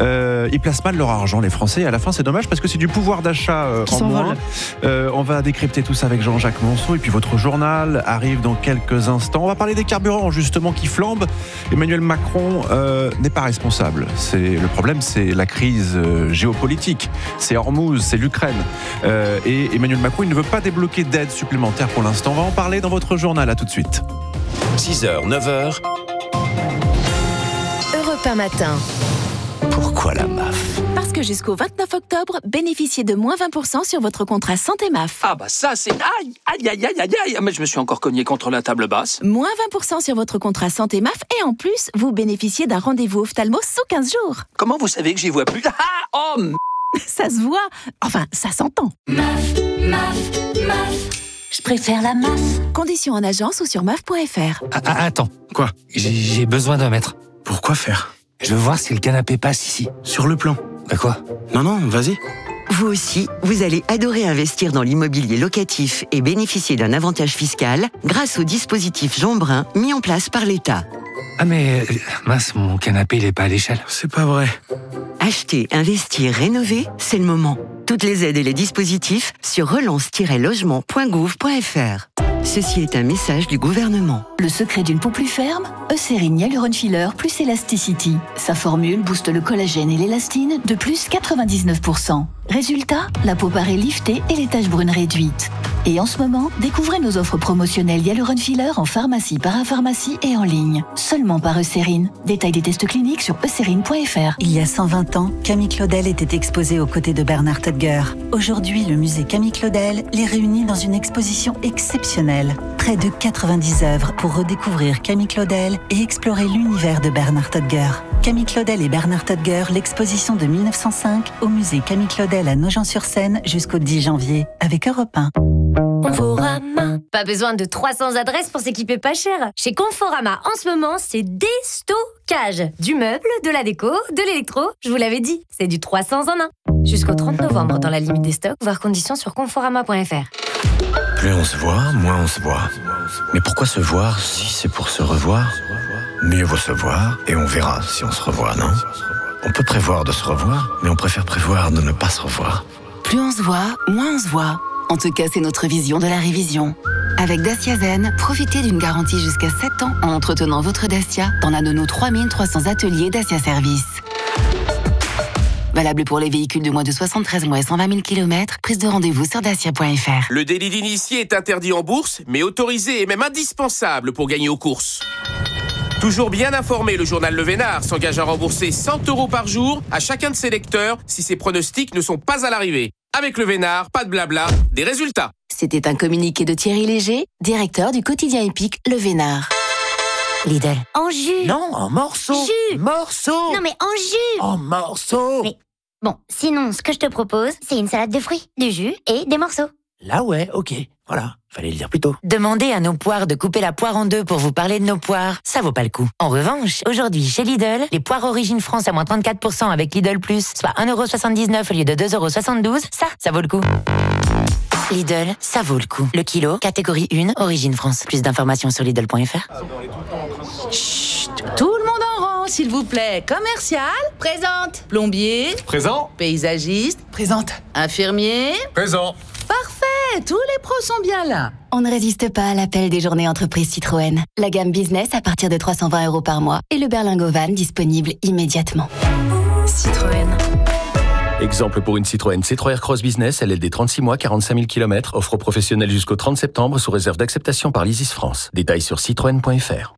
Ils placent mal leur argent, les Français. Et à la fin, c'est dommage parce que c'est du pouvoir d'achat en moins. On va décrypter tout ça avec Jean-Jacques Manceau. Et puis votre journal arrive dans quelques instants. On va parler des carburants justement qui flambent. Emmanuel Macron n'est pas responsable. Le problème, c'est la crise géopolitique. C'est Hormuz, c'est l'Ukraine. Et Emmanuel Macron, il ne veut pas débloquer d'aide supplémentaire pour l'instant. On va en parler dans votre journal. À tout de suite. 6h, 9h. Europe 1 matin. Pourquoi la MAF ? Parce que jusqu'au 29 octobre, bénéficiez de moins 20% sur votre contrat santé MAF. Ah bah ça c'est... Aïe, aïe, aïe, aïe, aïe, aïe. Mais je me suis encore cogné contre la table basse. Moins 20% sur votre contrat santé MAF et en plus, vous bénéficiez d'un rendez-vous ophtalmo sous 15 jours. Comment vous savez que j'y vois plus ? Ah, oh, ça se voit. Enfin, ça s'entend. MAF, MAF, MAF. Je préfère la MAF. Conditions en agence ou sur MAF.fr. Attends, quoi ? J'ai besoin d'un mètre. Pourquoi faire ? Je veux voir si le canapé passe ici. Sur le plan. Bah quoi ? Non, vas-y. Vous aussi, vous allez adorer investir dans l'immobilier locatif et bénéficier d'un avantage fiscal grâce au dispositif Jean Brun mis en place par l'État. Ah mais, mince, mon canapé il est pas à l'échelle. C'est pas vrai. Acheter, investir, rénover, c'est le moment. Toutes les aides et les dispositifs sur relance-logement.gouv.fr. Ceci est un message du gouvernement. Le secret d'une peau plus ferme, Eucérine Hyaluron Filler plus Elasticity. Sa formule booste le collagène et l'élastine de plus 99%. Résultat, la peau paraît liftée et les taches brunes réduites. Et en ce moment, découvrez nos offres promotionnelles Hyaluron Filler en pharmacie, parapharmacie et en ligne. Seulement par Eucérine. Détail des tests cliniques sur eucérine.fr. Il y a 120 ans, Camille Claudel était exposée aux côtés de Bernard Tedger. Aujourd'hui, le musée Camille Claudel les réunit dans une exposition exceptionnelle. Près de 90 œuvres pour redécouvrir Camille Claudel et explorer l'univers de Bernard Tedger. Camille Claudel et Bernard Tedger, l'exposition de 1905 au musée Camille Claudel à Nogent-sur-Seine jusqu'au 10 janvier avec Europe 1. Conforama. Pas besoin de 300 adresses pour s'équiper pas cher. Chez Conforama, en ce moment, c'est déstockage. Du meuble, de la déco, de l'électro. Je vous l'avais dit, c'est du 300 en 1. Jusqu'au 30 novembre, dans la limite des stocks, voir conditions sur conforama.fr. Plus on se voit, moins on se voit. Mais pourquoi se voir si c'est pour se revoir? Mieux vaut se voir et on verra si on se revoit, non? On peut prévoir de se revoir, mais on préfère prévoir de ne pas se revoir. Plus on se voit, moins on se voit. En tout cas, c'est notre vision de la révision. Avec Dacia Zen, profitez d'une garantie jusqu'à 7 ans en entretenant votre Dacia dans l'un de nos 3300 ateliers Dacia Service. Valable pour les véhicules de moins de 73 mois et 120 000 km, prise de rendez-vous sur dacia.fr. Le délit d'initié est interdit en bourse, mais autorisé et même indispensable pour gagner aux courses. Toujours bien informé, le journal Le Vénard s'engage à rembourser 100 € par jour à chacun de ses lecteurs si ses pronostics ne sont pas à l'arrivée. Avec Le Vénard, pas de blabla, des résultats. C'était un communiqué de Thierry Léger, directeur du quotidien épique Le Vénard. Lidl. En jus. Non, en morceaux. Jus. Morceaux. Non mais en jus. En morceaux. Mais bon, sinon, ce que je te propose, c'est une salade de fruits, du jus et des morceaux. Là ouais, ok. Voilà, fallait le dire plus tôt. Demandez à nos poires de couper la poire en deux pour vous parler de nos poires. Ça vaut pas le coup. En revanche, aujourd'hui, chez Lidl, les poires Origine France à moins 34% avec Lidl Plus, soit 1,79€ au lieu de 2,72€, ça vaut le coup. Lidl, ça vaut le coup. Le kilo, catégorie 1, Origine France. Plus d'informations sur Lidl.fr. Chut, tout le monde en rang, s'il vous plaît. Commercial, présente. Plombier, présent. Paysagiste, présente. Infirmier, présent. Parfait, tous les pros sont bien là. On ne résiste pas à l'appel des journées entreprises Citroën. La gamme business à partir de 320 € par mois et le berlingot van disponible immédiatement. Citroën. Exemple pour une Citroën C3 Cross Business, LLD 36 mois, 45 000 km, offre aux professionnels jusqu'au 30 septembre sous réserve d'acceptation par l'ISIS France. Détails sur citroën.fr.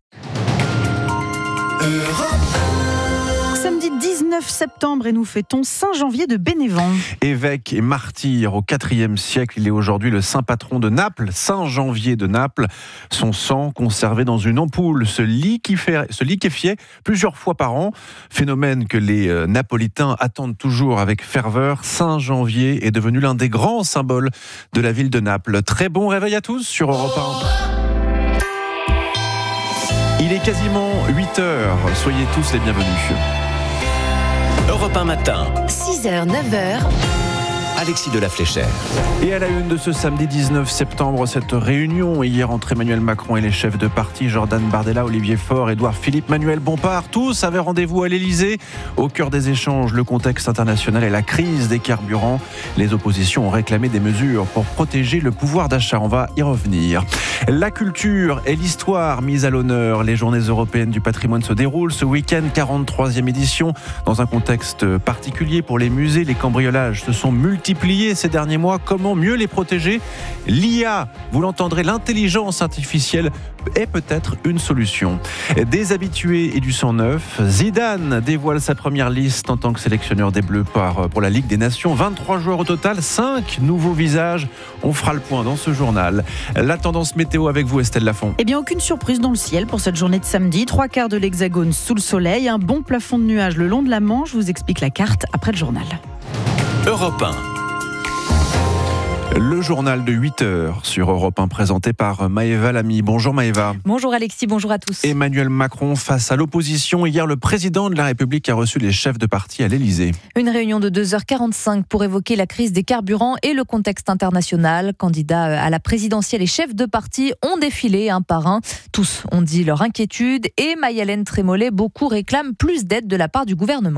Samedi 19 septembre et nous fêtons Saint Janvier de Bénévent. Évêque et martyr au IVe siècle, il est aujourd'hui le saint patron de Naples, Saint Janvier de Naples. Son sang conservé dans une ampoule se liquéfiait plusieurs fois par an. Phénomène que les Napolitains attendent toujours avec ferveur. Saint Janvier est devenu l'un des grands symboles de la ville de Naples. Très bon réveil à tous sur Europe 1. Il est quasiment 8h. Soyez tous les bienvenus. Europe 1 matin. 6h, 9h. Alexis de la Fléchère. Et à la une de ce samedi 19 septembre, cette réunion hier entre Emmanuel Macron et les chefs de parti, Jordan Bardella, Olivier Faure, Édouard Philippe, Manuel Bompard, tous avaient rendez-vous à l'Elysée. Au cœur des échanges, le contexte international et la crise des carburants. Les oppositions ont réclamé des mesures pour protéger le pouvoir d'achat. On va y revenir. La culture et l'histoire mise à l'honneur. Les journées européennes du patrimoine se déroulent ce week-end, 43e édition. Dans un contexte particulier pour les musées, les cambriolages se sont multipliés ces derniers mois. Comment mieux les protéger? L'IA, vous l'entendrez, l'intelligence artificielle est peut-être une solution. Des habitués et du sang neuf, Zidane dévoile sa première liste en tant que sélectionneur des Bleus pour la Ligue des Nations. 23 joueurs au total, 5 nouveaux visages. On fera le point dans ce journal. La tendance météo avec vous, Estelle Lafont. Eh bien, aucune surprise dans le ciel pour cette journée de samedi. 3/4 de l'Hexagone sous le soleil, un bon plafond de nuages le long de la Manche. Je vous explique la carte après le journal. Europe 1. Le journal de 8h sur Europe 1 présenté par Maëva Lamy. Bonjour Maëva. Bonjour Alexis, bonjour à tous. Emmanuel Macron face à l'opposition. Hier, le président de la République a reçu les chefs de parti à l'Elysée. Une réunion de 2h45 pour évoquer la crise des carburants et le contexte international. Candidats à la présidentielle et chefs de parti ont défilé un par un. Tous ont dit leur inquiétude et Mayalène Trémollet, beaucoup réclament plus d'aide de la part du gouvernement.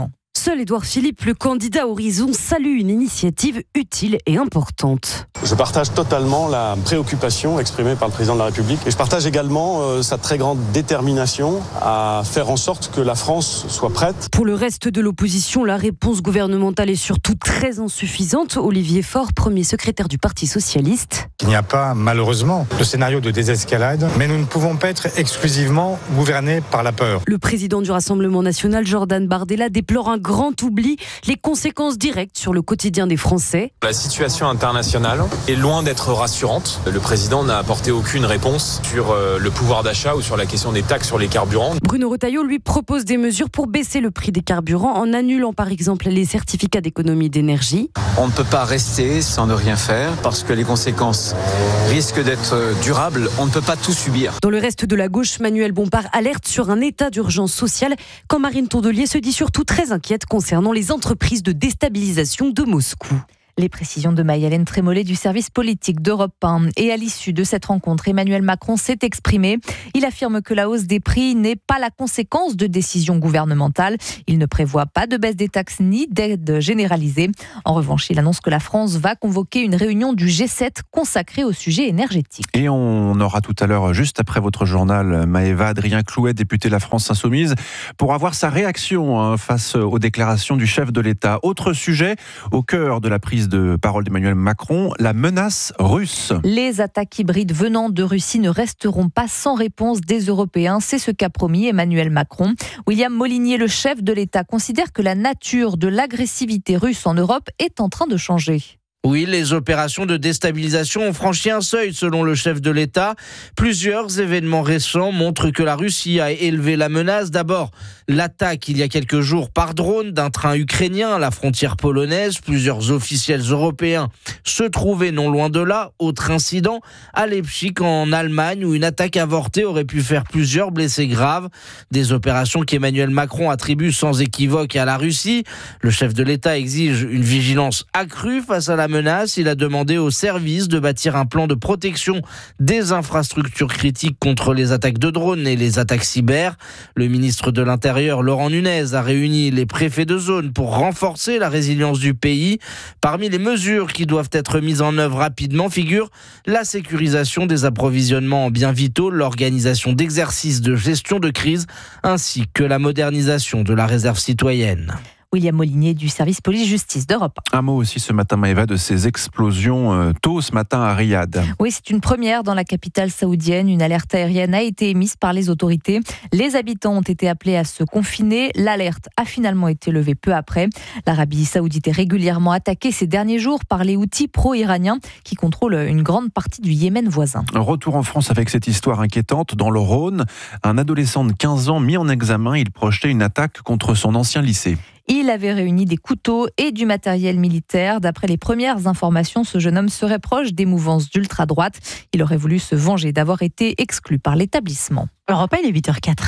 seul Édouard Philippe, le candidat Horizon, salue une initiative utile et importante. Je partage totalement la préoccupation exprimée par le président de la République et je partage également sa très grande détermination à faire en sorte que la France soit prête. Pour le reste de l'opposition, la réponse gouvernementale est surtout très insuffisante. Olivier Faure, premier secrétaire du Parti socialiste. Il n'y a pas, malheureusement, de scénario de désescalade, mais nous ne pouvons pas être exclusivement gouvernés par la peur. Le président du Rassemblement national, Jordan Bardella, déplore un grand oubli, les conséquences directes sur le quotidien des Français. La situation internationale est loin d'être rassurante. Le président n'a apporté aucune réponse sur le pouvoir d'achat ou sur la question des taxes sur les carburants. Bruno Retailleau lui propose des mesures pour baisser le prix des carburants en annulant par exemple les certificats d'économie d'énergie. On ne peut pas rester sans ne rien faire parce que les conséquences risquent d'être durables. On ne peut pas tout subir. Dans le reste de la gauche, Manuel Bompard alerte sur un état d'urgence sociale quand Marine Tondelier se dit surtout très inquiète concernant les entreprises de déstabilisation de Moscou. Les précisions de Maï-Hélène Trémollet du service politique d'Europe 1. Et à l'issue de cette rencontre, Emmanuel Macron s'est exprimé. Il affirme que la hausse des prix n'est pas la conséquence de décisions gouvernementales. Il ne prévoit pas de baisse des taxes ni d'aide généralisée. En revanche, il annonce que la France va convoquer une réunion du G7 consacrée au sujet énergétique. Et on aura tout à l'heure, juste après votre journal, Maëva, Adrien Clouet, député de la France Insoumise, pour avoir sa réaction face aux déclarations du chef de l'État. Autre sujet, au cœur de la prise de parole d'Emmanuel Macron, la menace russe. Les attaques hybrides venant de Russie ne resteront pas sans réponse des Européens. C'est ce qu'a promis Emmanuel Macron. William Molinier, le chef de l'État, considère que la nature de l'agressivité russe en Europe est en train de changer. Oui, les opérations de déstabilisation ont franchi un seuil, selon le chef de l'État. Plusieurs événements récents montrent que la Russie a élevé la menace. D'abord, l'attaque il y a quelques jours par drone d'un train ukrainien à la frontière polonaise. Plusieurs officiels européens se trouvaient non loin de là. Autre incident à Leipzig en Allemagne où une attaque avortée aurait pu faire plusieurs blessés graves. Des opérations qu'Emmanuel Macron attribue sans équivoque à la Russie. Le chef de l'État exige une vigilance accrue face à la menace. Il a demandé aux services de bâtir un plan de protection des infrastructures critiques contre les attaques de drones et les attaques cyber. Le ministre de l'Intérieur, Laurent Nunez, a réuni les préfets de zone pour renforcer la résilience du pays. Parmi les mesures qui doivent être mises en œuvre rapidement figure la sécurisation des approvisionnements en biens vitaux, l'organisation d'exercices de gestion de crise ainsi que la modernisation de la réserve citoyenne. William Molinier du service police-justice d'Europe. Un mot aussi ce matin, Maëva, de ces explosions tôt ce matin à Riyad. Oui, c'est une première dans la capitale saoudienne. Une alerte aérienne a été émise par les autorités. Les habitants ont été appelés à se confiner. L'alerte a finalement été levée peu après. L'Arabie saoudite est régulièrement attaquée ces derniers jours par les Houthis pro-iraniens qui contrôlent une grande partie du Yémen voisin. Un retour en France avec cette histoire inquiétante. Dans le Rhône, un adolescent de 15 ans mis en examen. Il projetait une attaque contre son ancien lycée. Il avait réuni des couteaux et du matériel militaire. D'après les premières informations, ce jeune homme serait proche des mouvances d'ultra-droite. Il aurait voulu se venger d'avoir été exclu par l'établissement. Europe 1, il est 8h04.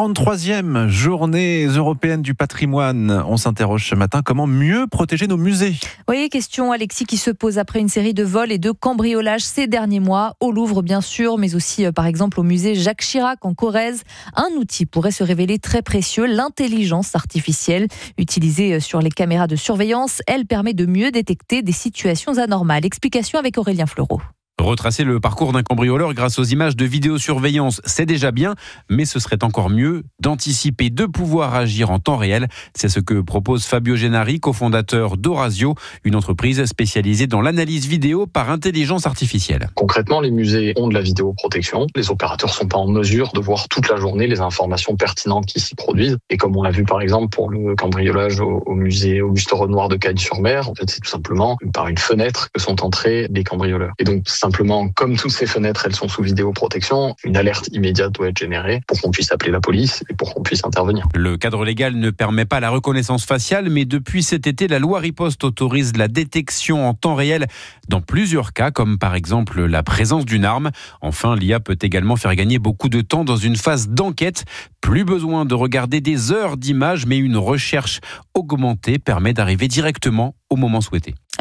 43e journée européenne du patrimoine. On s'interroge ce matin, comment mieux protéger nos musées ? Oui, question Alexis qui se pose après une série de vols et de cambriolages ces derniers mois, au Louvre bien sûr, mais aussi par exemple au musée Jacques Chirac en Corrèze. Un outil pourrait se révéler très précieux, l'intelligence artificielle. Utilisée sur les caméras de surveillance, elle permet de mieux détecter des situations anormales. Explication avec Aurélien Fleureau. Retracer le parcours d'un cambrioleur grâce aux images de vidéosurveillance, c'est déjà bien, mais ce serait encore mieux d'anticiper, de pouvoir agir en temps réel. C'est ce que propose Fabio Gennari, cofondateur d'Orasio, une entreprise spécialisée dans l'analyse vidéo par intelligence artificielle. Concrètement, les musées ont de la vidéoprotection. Les opérateurs ne sont pas en mesure de voir toute la journée les informations pertinentes qui s'y produisent. Et comme on l'a vu par exemple pour le cambriolage au musée Auguste-Renoir de Cagnes-sur-Mer, en fait, c'est tout simplement par une fenêtre que sont entrés les cambrioleurs. Et donc, simplement, comme toutes ces fenêtres, elles sont sous vidéoprotection, une alerte immédiate doit être générée pour qu'on puisse appeler la police et pour qu'on puisse intervenir. Le cadre légal ne permet pas la reconnaissance faciale, mais depuis cet été, la loi Riposte autorise la détection en temps réel dans plusieurs cas, comme par exemple la présence d'une arme. Enfin, l'IA peut également faire gagner beaucoup de temps dans une phase d'enquête. Plus besoin de regarder des heures d'images, mais une recherche augmentée permet d'arriver directement au moment souhaité.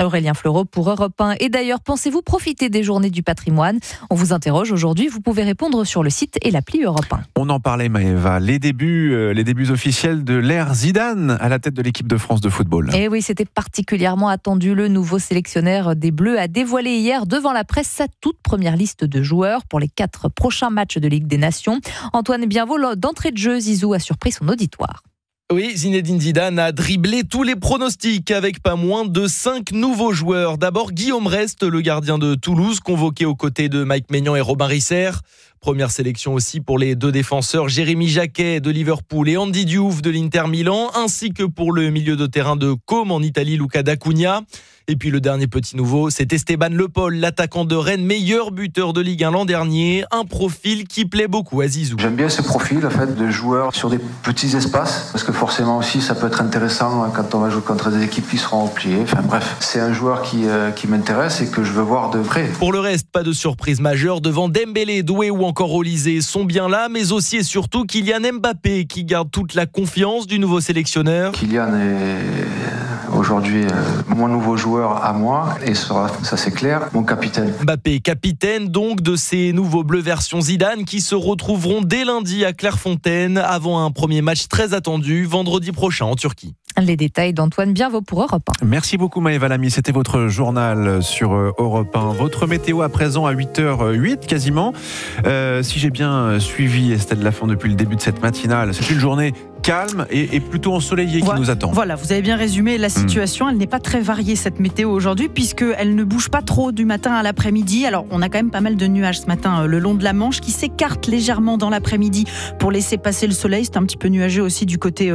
Aurélien Fleureau pour Europe 1. Et d'ailleurs, pensez-vous profiter des journées du patrimoine ? On vous interroge aujourd'hui. Vous pouvez répondre sur le site et l'appli Europe 1. On en parlait, Maëva. Les débuts officiels de l'ère Zidane à la tête de l'équipe de France de football. Et oui, c'était particulièrement attendu. Le nouveau sélectionneur des Bleus a dévoilé hier devant la presse sa toute première liste de joueurs pour les 4 prochains matchs de Ligue des Nations. Antoine Bienvot, d'entrée de jeu, Zizou a surpris son auditoire. Oui, Zinedine Zidane a dribblé tous les pronostics avec pas moins de 5 nouveaux joueurs. D'abord, Guillaume Rest, le gardien de Toulouse, convoqué aux côtés de Mike Maignan et Robin Risser. Première sélection aussi pour les 2 défenseurs, Jérémy Jacquet de Liverpool et Andy Diouf de l'Inter Milan, ainsi que pour le milieu de terrain de Côme en Italie, Luca D'Acunha. Et puis le dernier petit nouveau, c'est Esteban Le Paul, l'attaquant de Rennes, meilleur buteur de Ligue 1 l'an dernier. Un profil qui plaît beaucoup à Zizou. J'aime bien ce profil, le fait de joueurs sur des petits espaces, parce que forcément aussi ça peut être intéressant quand on va jouer contre des équipes qui seront repliées. Enfin bref, c'est un joueur qui m'intéresse et que je veux voir de près. Pour le reste, pas de surprise majeure devant Dembélé, Doué ou encore Olysée sont bien là, mais aussi et surtout Kylian Mbappé qui garde toute la confiance du nouveau sélectionneur. Kylian est aujourd'hui mon nouveau joueur à moi et sera, ça c'est clair, mon capitaine. Mbappé, capitaine donc de ces nouveaux Bleus version Zidane qui se retrouveront dès lundi à Clairefontaine avant un premier match très attendu vendredi prochain en Turquie. Les détails d'Antoine Bienvot pour Europe 1. Merci beaucoup Maëva Lamy, c'était votre journal sur Europe 1. Votre météo à présent à 8h08 quasiment. Si j'ai bien suivi Estelle Lafont depuis le début de cette matinale, c'est une journée calme et plutôt ensoleillée qui nous attend. Voilà, vous avez bien résumé la situation. Elle n'est pas très variée cette météo aujourd'hui puisqu'elle ne bouge pas trop du matin à l'après-midi. Alors on a quand même pas mal de nuages ce matin le long de la Manche qui s'écartent légèrement dans l'après-midi pour laisser passer le soleil. C'est un petit peu nuageux aussi du côté